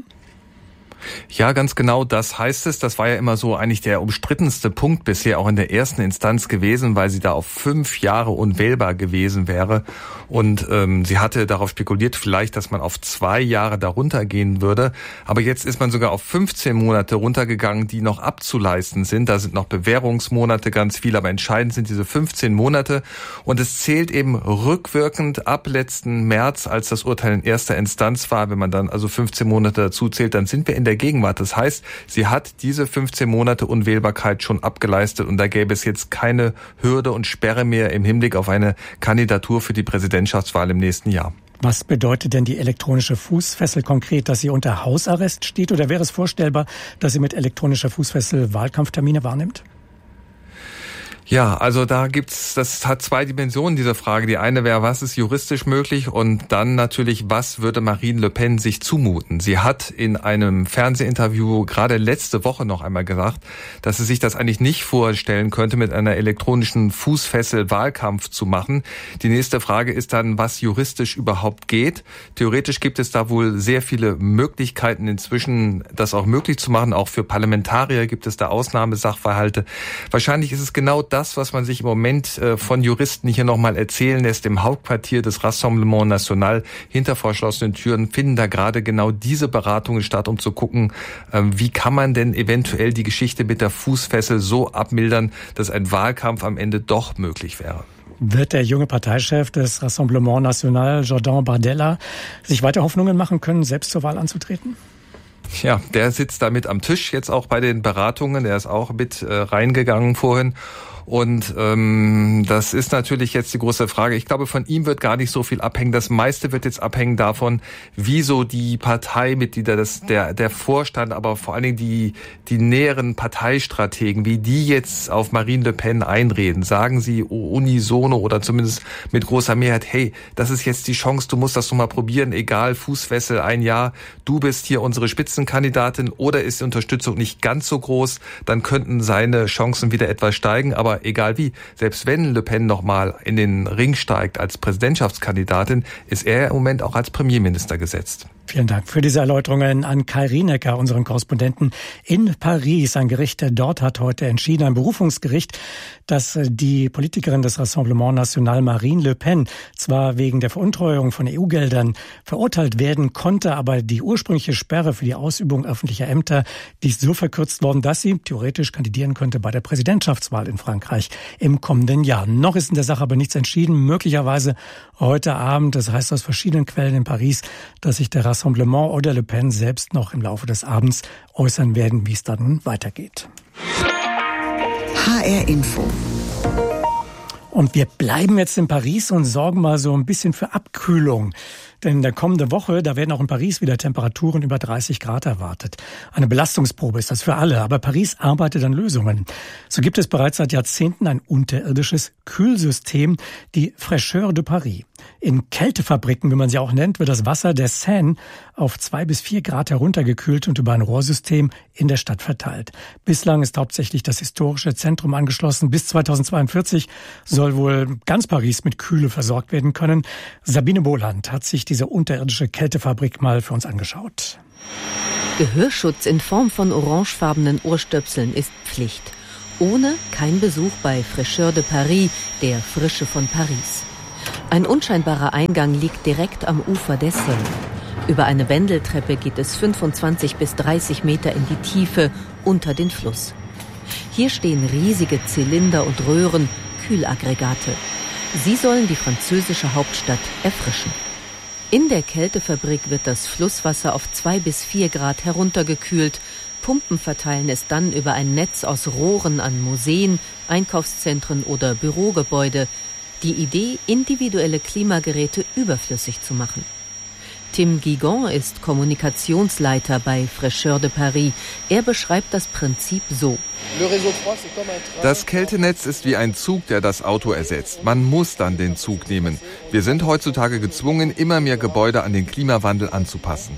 Ja, ganz genau, das heißt es. Das war ja immer so eigentlich der umstrittenste Punkt bisher auch in der ersten Instanz gewesen, weil sie da auf 5 Jahre unwählbar gewesen wäre. Und sie hatte darauf spekuliert, vielleicht, dass man auf 2 Jahre darunter gehen würde. Aber jetzt ist man sogar auf 15 Monate runtergegangen, die noch abzuleisten sind. Da sind noch Bewährungsmonate ganz viel, aber entscheidend sind diese 15 Monate. Und es zählt eben rückwirkend ab letzten März, als das Urteil in erster Instanz war. Wenn man dann also 15 Monate dazu zählt, dann sind wir in der Gegenwart. Das heißt, sie hat diese 15 Monate Unwählbarkeit schon abgeleistet und da gäbe es jetzt keine Hürde und Sperre mehr im Hinblick auf eine Kandidatur für die Präsidentschaftswahl im nächsten Jahr. Was bedeutet denn die elektronische Fußfessel konkret, dass sie unter Hausarrest steht, oder wäre es vorstellbar, dass sie mit elektronischer Fußfessel Wahlkampftermine wahrnimmt? Ja, also das hat 2 Dimensionen, diese Frage. Die eine wäre, was ist juristisch möglich? Und dann natürlich, was würde Marine Le Pen sich zumuten? Sie hat in einem Fernsehinterview gerade letzte Woche noch einmal gesagt, dass sie sich das eigentlich nicht vorstellen könnte, mit einer elektronischen Fußfessel Wahlkampf zu machen. Die nächste Frage ist dann, was juristisch überhaupt geht. Theoretisch gibt es da wohl sehr viele Möglichkeiten inzwischen, das auch möglich zu machen. Auch für Parlamentarier gibt es da Ausnahmesachverhalte. Wahrscheinlich ist es genau das, was man sich im Moment von Juristen hier nochmal erzählen lässt. Im Hauptquartier des Rassemblement National hinter verschlossenen Türen finden da gerade genau diese Beratungen statt, um zu gucken, wie kann man denn eventuell die Geschichte mit der Fußfessel so abmildern, dass ein Wahlkampf am Ende doch möglich wäre. Wird der junge Parteichef des Rassemblement National, Jordan Bardella, sich weiter Hoffnungen machen können, selbst zur Wahl anzutreten? Ja, der sitzt da mit am Tisch jetzt auch bei den Beratungen. Der ist auch mit reingegangen vorhin. Und das ist natürlich jetzt die große Frage. Ich glaube, von ihm wird gar nicht so viel abhängen. Das meiste wird jetzt abhängen davon, wieso die Parteimitglieder, der Vorstand, aber vor allen Dingen die näheren Parteistrategen, wie die jetzt auf Marine Le Pen einreden. Sagen sie unisono oder zumindest mit großer Mehrheit, hey, das ist jetzt die Chance, du musst das noch mal probieren, egal, Fußfessel, 1 Jahr, du bist hier unsere Spitzenkandidatin, oder ist die Unterstützung nicht ganz so groß, dann könnten seine Chancen wieder etwas steigen, aber egal wie, selbst wenn Le Pen nochmal in den Ring steigt als Präsidentschaftskandidatin, ist er im Moment auch als Premierminister gesetzt. Vielen Dank für diese Erläuterungen an Kai Rienecker, unseren Korrespondenten in Paris. Ein Gericht dort hat heute entschieden, ein Berufungsgericht, dass die Politikerin des Rassemblement National Marine Le Pen zwar wegen der Veruntreuung von EU-Geldern verurteilt werden konnte, aber die ursprüngliche Sperre für die Ausübung öffentlicher Ämter, die ist so verkürzt worden, dass sie theoretisch kandidieren könnte bei der Präsidentschaftswahl in Frankreich im kommenden Jahr. Noch ist in der Sache aber nichts entschieden. Möglicherweise heute Abend, das heißt aus verschiedenen Quellen in Paris, dass sich der Rassemblement oder Le Pen selbst noch im Laufe des Abends äußern werden, wie es da nun weitergeht. HR Info. Und wir bleiben jetzt in Paris und sorgen mal so ein bisschen für Abkühlung. Denn in der kommenden Woche, da werden auch in Paris wieder Temperaturen über 30 Grad erwartet. Eine Belastungsprobe ist das für alle, aber Paris arbeitet an Lösungen. So gibt es bereits seit Jahrzehnten ein unterirdisches Kühlsystem, die Fraîcheur de Paris. In Kältefabriken, wie man sie auch nennt, wird das Wasser der Seine auf 2 bis 4 Grad heruntergekühlt und über ein Rohrsystem in der Stadt verteilt. Bislang ist hauptsächlich das historische Zentrum angeschlossen. Bis 2042 soll wohl ganz Paris mit Kühle versorgt werden können. Sabine Boland hat sich diese unterirdische Kältefabrik mal für uns angeschaut. Gehörschutz in Form von orangefarbenen Ohrstöpseln ist Pflicht. Ohne kein Besuch bei Fraîcheur de Paris, der Frische von Paris. Ein unscheinbarer Eingang liegt direkt am Ufer der Seine. Über eine Wendeltreppe geht es 25 bis 30 Meter in die Tiefe unter den Fluss. Hier stehen riesige Zylinder und Röhren, Kühlaggregate. Sie sollen die französische Hauptstadt erfrischen. In der Kältefabrik wird das Flusswasser auf 2 bis 4 Grad heruntergekühlt. Pumpen verteilen es dann über ein Netz aus Rohren an Museen, Einkaufszentren oder Bürogebäude. Die Idee, individuelle Klimageräte überflüssig zu machen. Tim Guigon ist Kommunikationsleiter bei Fraîcheur de Paris. Er beschreibt das Prinzip so. Das Kältenetz ist wie ein Zug, der das Auto ersetzt. Man muss dann den Zug nehmen. Wir sind heutzutage gezwungen, immer mehr Gebäude an den Klimawandel anzupassen.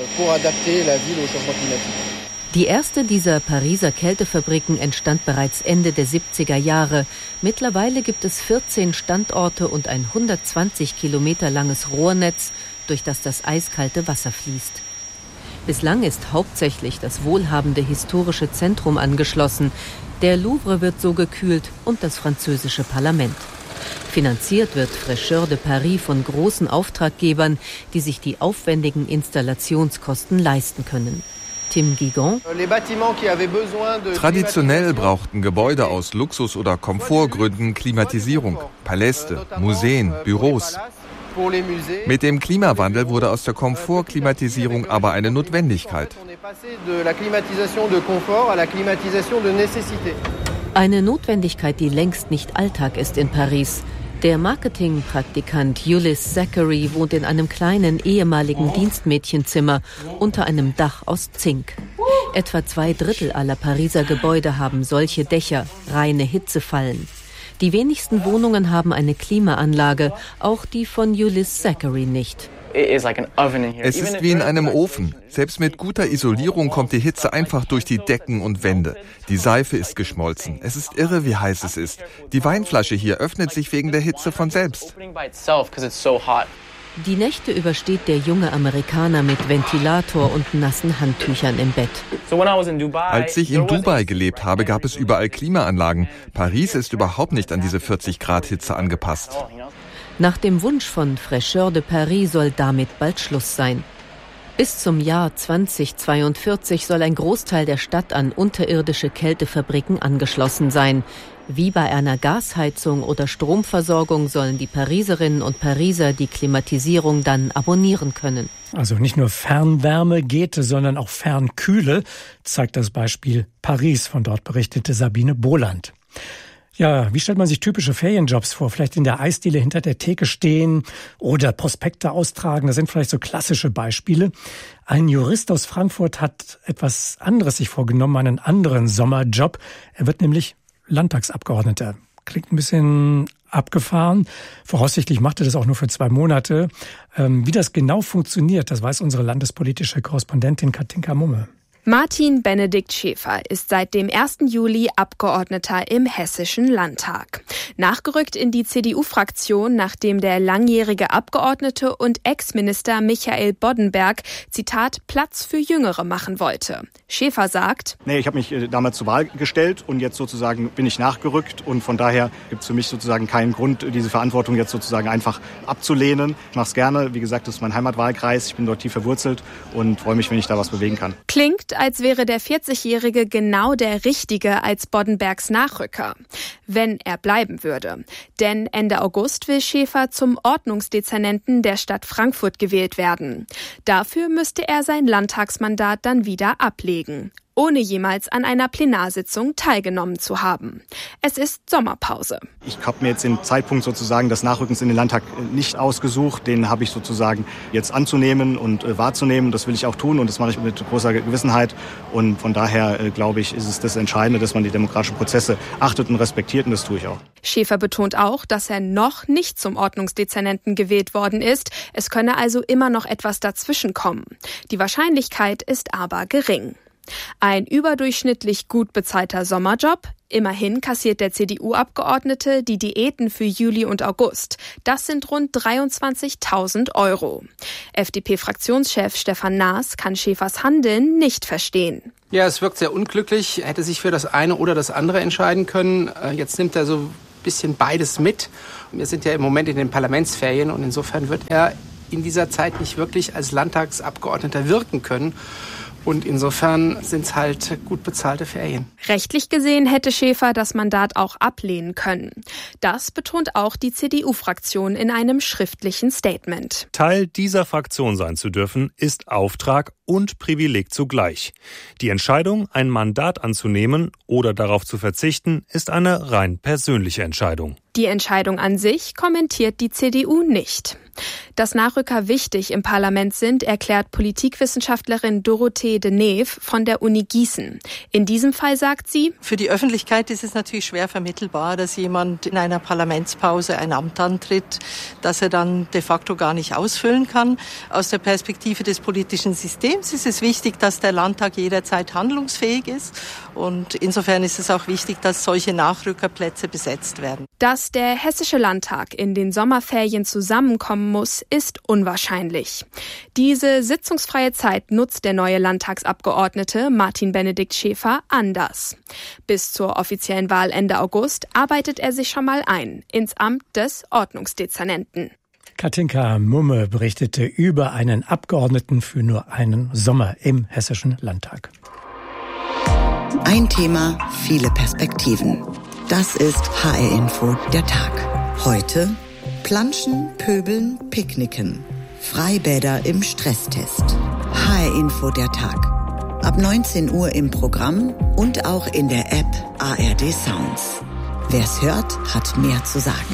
Die erste dieser Pariser Kältefabriken entstand bereits Ende der 70er Jahre. Mittlerweile gibt es 14 Standorte und ein 120 Kilometer langes Rohrnetz, durch das das eiskalte Wasser fließt. Bislang ist hauptsächlich das wohlhabende historische Zentrum angeschlossen. Der Louvre wird so gekühlt und das französische Parlament. Finanziert wird Fraîcheur de Paris von großen Auftraggebern, die sich die aufwendigen Installationskosten leisten können. Tim Guigon. Traditionell brauchten Gebäude aus Luxus- oder Komfortgründen Klimatisierung. Paläste, Museen, Büros. Mit dem Klimawandel wurde aus der Komfortklimatisierung aber eine Notwendigkeit. Eine Notwendigkeit, die längst nicht Alltag ist in Paris. Der Marketingpraktikant Ulysse Zachary wohnt in einem kleinen ehemaligen Dienstmädchenzimmer unter einem Dach aus Zink. Etwa 2/3 aller Pariser Gebäude haben solche Dächer, reine Hitzefallen. Die wenigsten Wohnungen haben eine Klimaanlage, auch die von Ulysse Zachary nicht. Es ist wie in einem Ofen. Selbst mit guter Isolierung kommt die Hitze einfach durch die Decken und Wände. Die Seife ist geschmolzen. Es ist irre, wie heiß es ist. Die Weinflasche hier öffnet sich wegen der Hitze von selbst. Die Nächte übersteht der junge Amerikaner mit Ventilator und nassen Handtüchern im Bett. Als ich in Dubai gelebt habe, gab es überall Klimaanlagen. Paris ist überhaupt nicht an diese 40 Grad Hitze angepasst. Nach dem Wunsch von Fraîcheur de Paris soll damit bald Schluss sein. Bis zum Jahr 2042 soll ein Großteil der Stadt an unterirdische Kältefabriken angeschlossen sein. Wie bei einer Gasheizung oder Stromversorgung sollen die Pariserinnen und Pariser die Klimatisierung dann abonnieren können. Also nicht nur Fernwärme geht, sondern auch Fernkühle, zeigt das Beispiel Paris. Von dort berichtete Sabine Boland. Ja, wie stellt man sich typische Ferienjobs vor? Vielleicht in der Eisdiele hinter der Theke stehen oder Prospekte austragen. Das sind vielleicht so klassische Beispiele. Ein Jurist aus Frankfurt hat etwas anderes sich vorgenommen, einen anderen Sommerjob. Er wird nämlich Landtagsabgeordneter. Klingt ein bisschen abgefahren. Voraussichtlich macht er das auch nur für 2 Monate. Wie das genau funktioniert, das weiß unsere landespolitische Korrespondentin Katinka Mumme. Martin Benedikt Schäfer ist seit dem 1. Juli Abgeordneter im Hessischen Landtag. Nachgerückt in die CDU-Fraktion, nachdem der langjährige Abgeordnete und Ex-Minister Michael Boddenberg, Zitat, Platz für Jüngere machen wollte. Schäfer sagt: Ich habe mich damals zur Wahl gestellt und jetzt sozusagen bin ich nachgerückt und von daher gibt es für mich sozusagen keinen Grund, diese Verantwortung jetzt sozusagen einfach abzulehnen. Ich mache es gerne. Wie gesagt, das ist mein Heimatwahlkreis. Ich bin dort tief verwurzelt und freue mich, wenn ich da was bewegen kann. Klingt, als wäre der 40-Jährige genau der Richtige als Boddenbergs Nachrücker, wenn er bleiben würde. Denn Ende August will Schäfer zum Ordnungsdezernenten der Stadt Frankfurt gewählt werden. Dafür müsste er sein Landtagsmandat dann wieder ablegen, ohne jemals an einer Plenarsitzung teilgenommen zu haben. Es ist Sommerpause. Ich habe mir jetzt den Zeitpunkt sozusagen des Nachrückens in den Landtag nicht ausgesucht. Den habe ich sozusagen jetzt anzunehmen und wahrzunehmen. Das will ich auch tun und das mache ich mit großer Gewissenheit. Und von daher, glaube ich, ist es das Entscheidende, dass man die demokratischen Prozesse achtet und respektiert und das tue ich auch. Schäfer betont auch, dass er noch nicht zum Ordnungsdezernenten gewählt worden ist. Es könne also immer noch etwas dazwischen kommen. Die Wahrscheinlichkeit ist aber gering. Ein überdurchschnittlich gut bezahlter Sommerjob. Immerhin kassiert der CDU-Abgeordnete die Diäten für Juli und August. Das sind rund 23.000 €. FDP-Fraktionschef Stefan Naas kann Schäfers Handeln nicht verstehen. Ja, es wirkt sehr unglücklich. Er hätte sich für das eine oder das andere entscheiden können. Jetzt nimmt er so ein bisschen beides mit. Wir sind ja im Moment in den Parlamentsferien und insofern wird er in dieser Zeit nicht wirklich als Landtagsabgeordneter wirken können. Und insofern sind es halt gut bezahlte Ferien. Rechtlich gesehen hätte Schäfer das Mandat auch ablehnen können. Das betont auch die CDU-Fraktion in einem schriftlichen Statement. Teil dieser Fraktion sein zu dürfen, ist Auftrag und Privileg zugleich. Die Entscheidung, ein Mandat anzunehmen oder darauf zu verzichten, ist eine rein persönliche Entscheidung. Die Entscheidung an sich kommentiert die CDU nicht. Dass Nachrücker wichtig im Parlament sind, erklärt Politikwissenschaftlerin Dorothee de Neef von der Uni Gießen. In diesem Fall sagt sie: Für die Öffentlichkeit ist es natürlich schwer vermittelbar, dass jemand in einer Parlamentspause ein Amt antritt, das er dann de facto gar nicht ausfüllen kann. Aus der Perspektive des politischen Systems ist es wichtig, dass der Landtag jederzeit handlungsfähig ist. Und insofern ist es auch wichtig, dass solche Nachrückerplätze besetzt werden. Dass der Hessische Landtag in den Sommerferien zusammenkommen muss, ist unwahrscheinlich. Diese sitzungsfreie Zeit nutzt der neue Landtagsabgeordnete Martin Benedikt Schäfer anders. Bis zur offiziellen Wahl Ende August arbeitet er sich schon mal ein ins Amt des Ordnungsdezernenten. Katinka Mumme berichtete über einen Abgeordneten für nur einen Sommer im Hessischen Landtag. Ein Thema, viele Perspektiven. Das ist HR Info, der Tag. Heute Planschen, Pöbeln, Picknicken. Freibäder im Stresstest. HR Info, der Tag. Ab 19 Uhr im Programm und auch in der App ARD Sounds. Wer's hört, hat mehr zu sagen.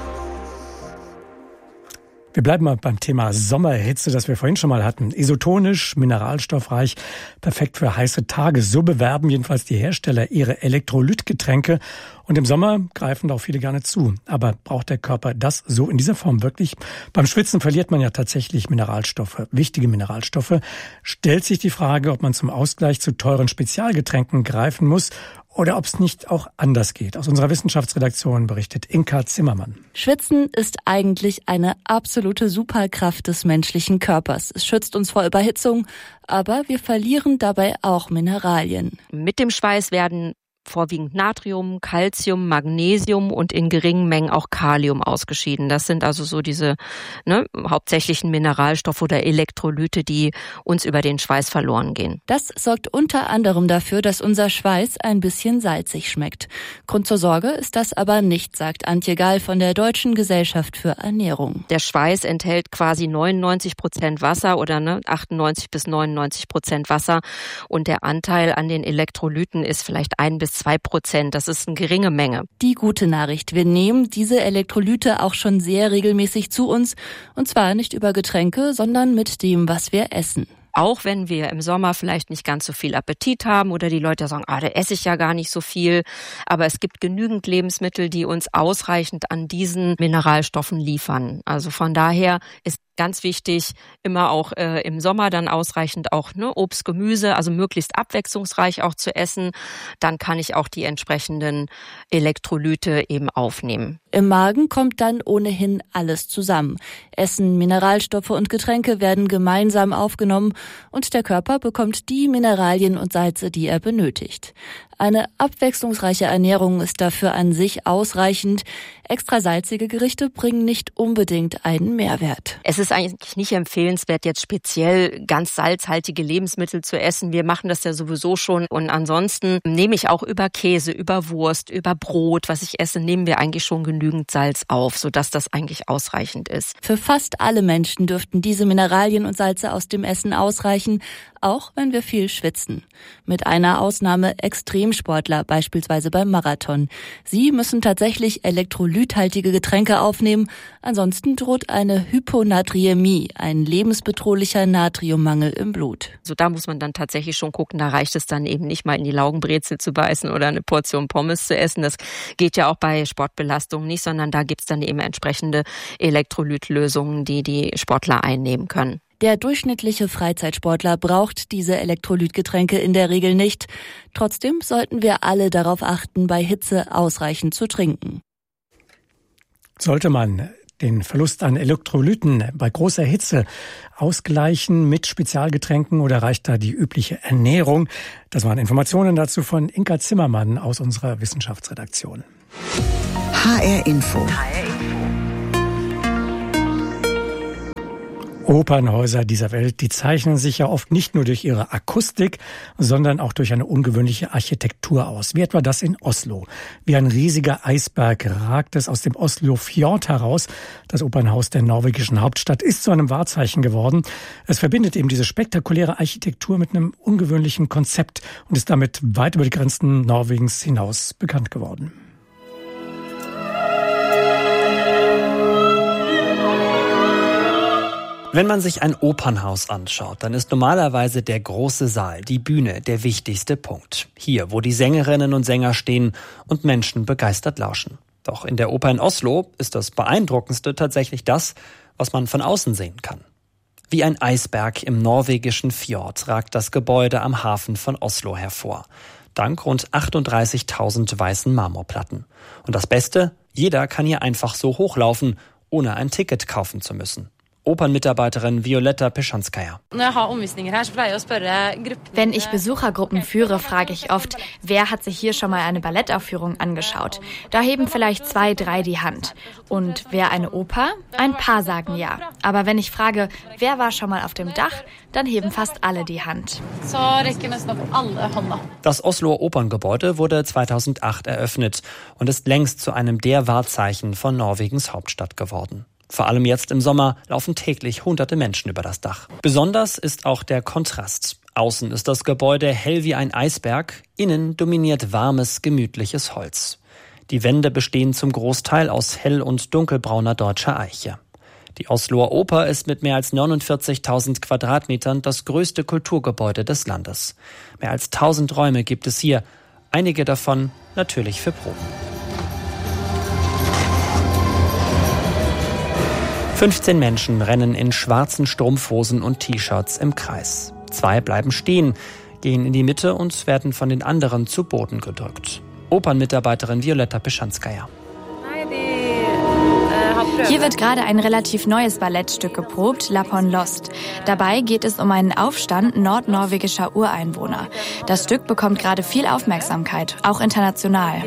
Wir bleiben mal beim Thema Sommerhitze, das wir vorhin schon mal hatten. Isotonisch, mineralstoffreich, perfekt für heiße Tage. So bewerben jedenfalls die Hersteller ihre Elektrolytgetränke. Und im Sommer greifen da auch viele gerne zu. Aber braucht der Körper das so in dieser Form wirklich? Beim Schwitzen verliert man ja tatsächlich Mineralstoffe, wichtige Mineralstoffe. Stellt sich die Frage, ob man zum Ausgleich zu teuren Spezialgetränken greifen muss oder ob es nicht auch anders geht. Aus unserer Wissenschaftsredaktion berichtet Inka Zimmermann. Schwitzen ist eigentlich eine absolute Superkraft des menschlichen Körpers. Es schützt uns vor Überhitzung, aber wir verlieren dabei auch Mineralien. Mit dem Schweiß werden vorwiegend Natrium, Calcium, Magnesium und in geringen Mengen auch Kalium ausgeschieden. Das sind also so diese hauptsächlichen Mineralstoffe oder Elektrolyte, die uns über den Schweiß verloren gehen. Das sorgt unter anderem dafür, dass unser Schweiß ein bisschen salzig schmeckt. Grund zur Sorge ist das aber nicht, sagt Antje Gall von der Deutschen Gesellschaft für Ernährung. Der Schweiß enthält quasi 99% Wasser oder 98-99% Wasser und der Anteil an den Elektrolyten ist vielleicht 1-2%. Das ist eine geringe Menge. Die gute Nachricht: Wir nehmen diese Elektrolyte auch schon sehr regelmäßig zu uns. Und zwar nicht über Getränke, sondern mit dem, was wir essen. Auch wenn wir im Sommer vielleicht nicht ganz so viel Appetit haben oder die Leute sagen, da esse ich ja gar nicht so viel. Aber es gibt genügend Lebensmittel, die uns ausreichend an diesen Mineralstoffen liefern. Also von daher ist ganz wichtig, immer auch im Sommer dann ausreichend auch Obst, Gemüse, also möglichst abwechslungsreich auch zu essen. Dann kann ich auch die entsprechenden Elektrolyte eben aufnehmen. Im Magen kommt dann ohnehin alles zusammen. Essen, Mineralstoffe und Getränke werden gemeinsam aufgenommen und der Körper bekommt die Mineralien und Salze, die er benötigt. Eine abwechslungsreiche Ernährung ist dafür an sich ausreichend. Extra salzige Gerichte bringen nicht unbedingt einen Mehrwert. Es ist eigentlich nicht empfehlenswert, jetzt speziell ganz salzhaltige Lebensmittel zu essen. Wir machen das ja sowieso schon. Und ansonsten nehme ich auch über Käse, über Wurst, über Brot, was ich esse, nehmen wir eigentlich schon genügend Salz auf, sodass das eigentlich ausreichend ist. Für fast alle Menschen dürften diese Mineralien und Salze aus dem Essen ausreichen, auch wenn wir viel schwitzen. Mit einer Ausnahme Extremsportler, beispielsweise beim Marathon. Sie müssen tatsächlich elektrolythaltige Getränke aufnehmen, ansonsten droht eine Hyponatriämie, ein lebensbedrohlicher Natriummangel im Blut. Also da muss man dann tatsächlich schon gucken, da reicht es dann eben nicht mal in die Laugenbrezel zu beißen oder eine Portion Pommes zu essen. Das geht ja auch bei Sportbelastung nicht, sondern da gibt's dann eben entsprechende Elektrolytlösungen, die Sportler einnehmen können. Der durchschnittliche Freizeitsportler braucht diese Elektrolytgetränke in der Regel nicht. Trotzdem sollten wir alle darauf achten, bei Hitze ausreichend zu trinken. Sollte man den Verlust an Elektrolyten bei großer Hitze ausgleichen mit Spezialgetränken oder reicht da die übliche Ernährung? Das waren Informationen dazu von Inka Zimmermann aus unserer Wissenschaftsredaktion. HR Info. Opernhäuser dieser Welt, die zeichnen sich ja oft nicht nur durch ihre Akustik, sondern auch durch eine ungewöhnliche Architektur aus. Wie etwa das in Oslo. Wie ein riesiger Eisberg ragt es aus dem Oslo-Fjord heraus. Das Opernhaus der norwegischen Hauptstadt ist zu einem Wahrzeichen geworden. Es verbindet eben diese spektakuläre Architektur mit einem ungewöhnlichen Konzept und ist damit weit über die Grenzen Norwegens hinaus bekannt geworden. Wenn man sich ein Opernhaus anschaut, dann ist normalerweise der große Saal, die Bühne, der wichtigste Punkt. Hier, wo die Sängerinnen und Sänger stehen und Menschen begeistert lauschen. Doch in der Oper in Oslo ist das Beeindruckendste tatsächlich das, was man von außen sehen kann. Wie ein Eisberg im norwegischen Fjord ragt das Gebäude am Hafen von Oslo hervor. Dank rund 38.000 weißen Marmorplatten. Und das Beste, jeder kann hier einfach so hochlaufen, ohne ein Ticket kaufen zu müssen. Opernmitarbeiterin Violetta Peschanskaya. Wenn ich Besuchergruppen führe, frage ich oft, wer hat sich hier schon mal eine Ballettaufführung angeschaut? Da heben vielleicht 2, 3 die Hand. Und wer eine Oper? Ein paar sagen ja. Aber wenn ich frage, wer war schon mal auf dem Dach, dann heben fast alle die Hand. Das Osloer Operngebäude wurde 2008 eröffnet und ist längst zu einem der Wahrzeichen von Norwegens Hauptstadt geworden. Vor allem jetzt im Sommer laufen täglich hunderte Menschen über das Dach. Besonders ist auch der Kontrast. Außen ist das Gebäude hell wie ein Eisberg, innen dominiert warmes, gemütliches Holz. Die Wände bestehen zum Großteil aus hell- und dunkelbrauner deutscher Eiche. Die Osloer Oper ist mit mehr als 49.000 Quadratmetern das größte Kulturgebäude des Landes. Mehr als 1000 Räume gibt es hier, einige davon natürlich für Proben. 15 Menschen rennen in schwarzen Strumpfhosen und T-Shirts im Kreis. 2 bleiben stehen, gehen in die Mitte und werden von den anderen zu Boden gedrückt. Opernmitarbeiterin Violetta Peschanskaya. Hier wird gerade ein relativ neues Ballettstück geprobt, Lapon Lost. Dabei geht es um einen Aufstand nordnorwegischer Ureinwohner. Das Stück bekommt gerade viel Aufmerksamkeit, auch international.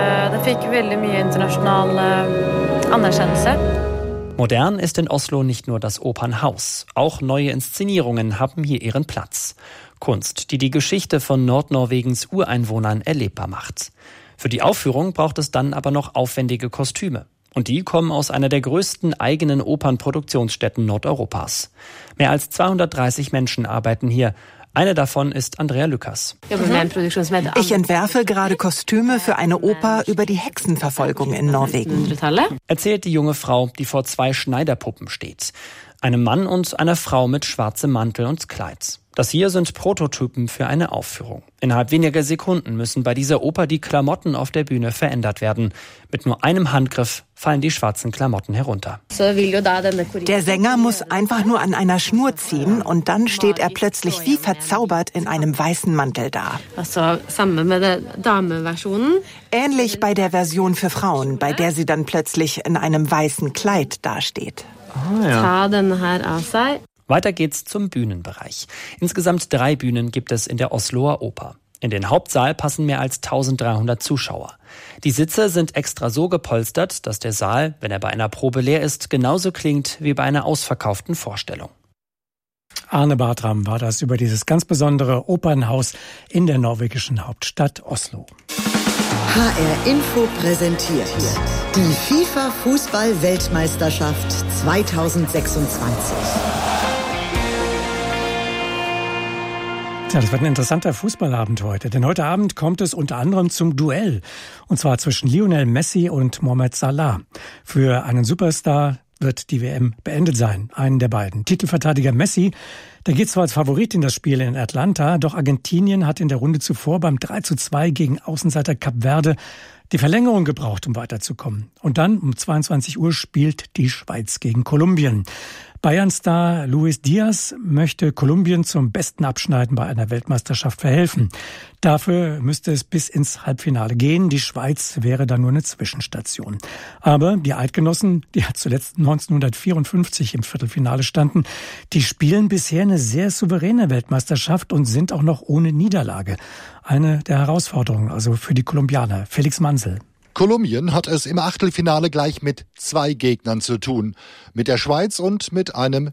Modern ist in Oslo nicht nur das Opernhaus. Auch neue Inszenierungen haben hier ihren Platz. Kunst, die die Geschichte von Nordnorwegens Ureinwohnern erlebbar macht. Für die Aufführung braucht es dann aber noch aufwendige Kostüme. Und die kommen aus einer der größten eigenen Opernproduktionsstätten Nordeuropas. Mehr als 230 Menschen arbeiten hier. Eine davon ist Andrea Lukas. Ich entwerfe gerade Kostüme für eine Oper über die Hexenverfolgung in Norwegen. Erzählt die junge Frau, die vor 2 Schneiderpuppen steht. Einem Mann und einer Frau mit schwarzem Mantel und Kleid. Das hier sind Prototypen für eine Aufführung. Innerhalb weniger Sekunden müssen bei dieser Oper die Klamotten auf der Bühne verändert werden. Mit nur einem Handgriff fallen die schwarzen Klamotten herunter. Der Sänger muss einfach nur an einer Schnur ziehen und dann steht er plötzlich wie verzaubert in einem weißen Mantel da. Ähnlich bei der Version für Frauen, bei der sie dann plötzlich in einem weißen Kleid dasteht. Weiter geht's zum Bühnenbereich. Insgesamt 3 Bühnen gibt es in der Osloer Oper. In den Hauptsaal passen mehr als 1300 Zuschauer. Die Sitze sind extra so gepolstert, dass der Saal, wenn er bei einer Probe leer ist, genauso klingt wie bei einer ausverkauften Vorstellung. Arne Bartram war das über dieses ganz besondere Opernhaus in der norwegischen Hauptstadt Oslo. HR Info präsentiert die FIFA-Fußball-Weltmeisterschaft 2026. Ja, das wird ein interessanter Fußballabend heute, denn heute Abend kommt es unter anderem zum Duell, und zwar zwischen Lionel Messi und Mohamed Salah. Für einen Superstar wird die WM beendet sein, einen der beiden. Titelverteidiger Messi, der geht zwar als Favorit in das Spiel in Atlanta, doch Argentinien hat in der Runde zuvor beim 3:2 gegen Außenseiter Kap Verde die Verlängerung gebraucht, um weiterzukommen. Und dann um 22 Uhr spielt die Schweiz gegen Kolumbien. Bayern-Star Luis Diaz möchte Kolumbien zum besten Abschneiden bei einer Weltmeisterschaft verhelfen. Dafür müsste es bis ins Halbfinale gehen. Die Schweiz wäre dann nur eine Zwischenstation. Aber die Eidgenossen, die ja zuletzt 1954 im Viertelfinale standen, die spielen bisher eine sehr souveräne Weltmeisterschaft und sind auch noch ohne Niederlage. Eine der Herausforderungen also für die Kolumbianer. Felix Mansel. Kolumbien hat es im Achtelfinale gleich mit 2 Gegnern zu tun. Mit der Schweiz und mit einem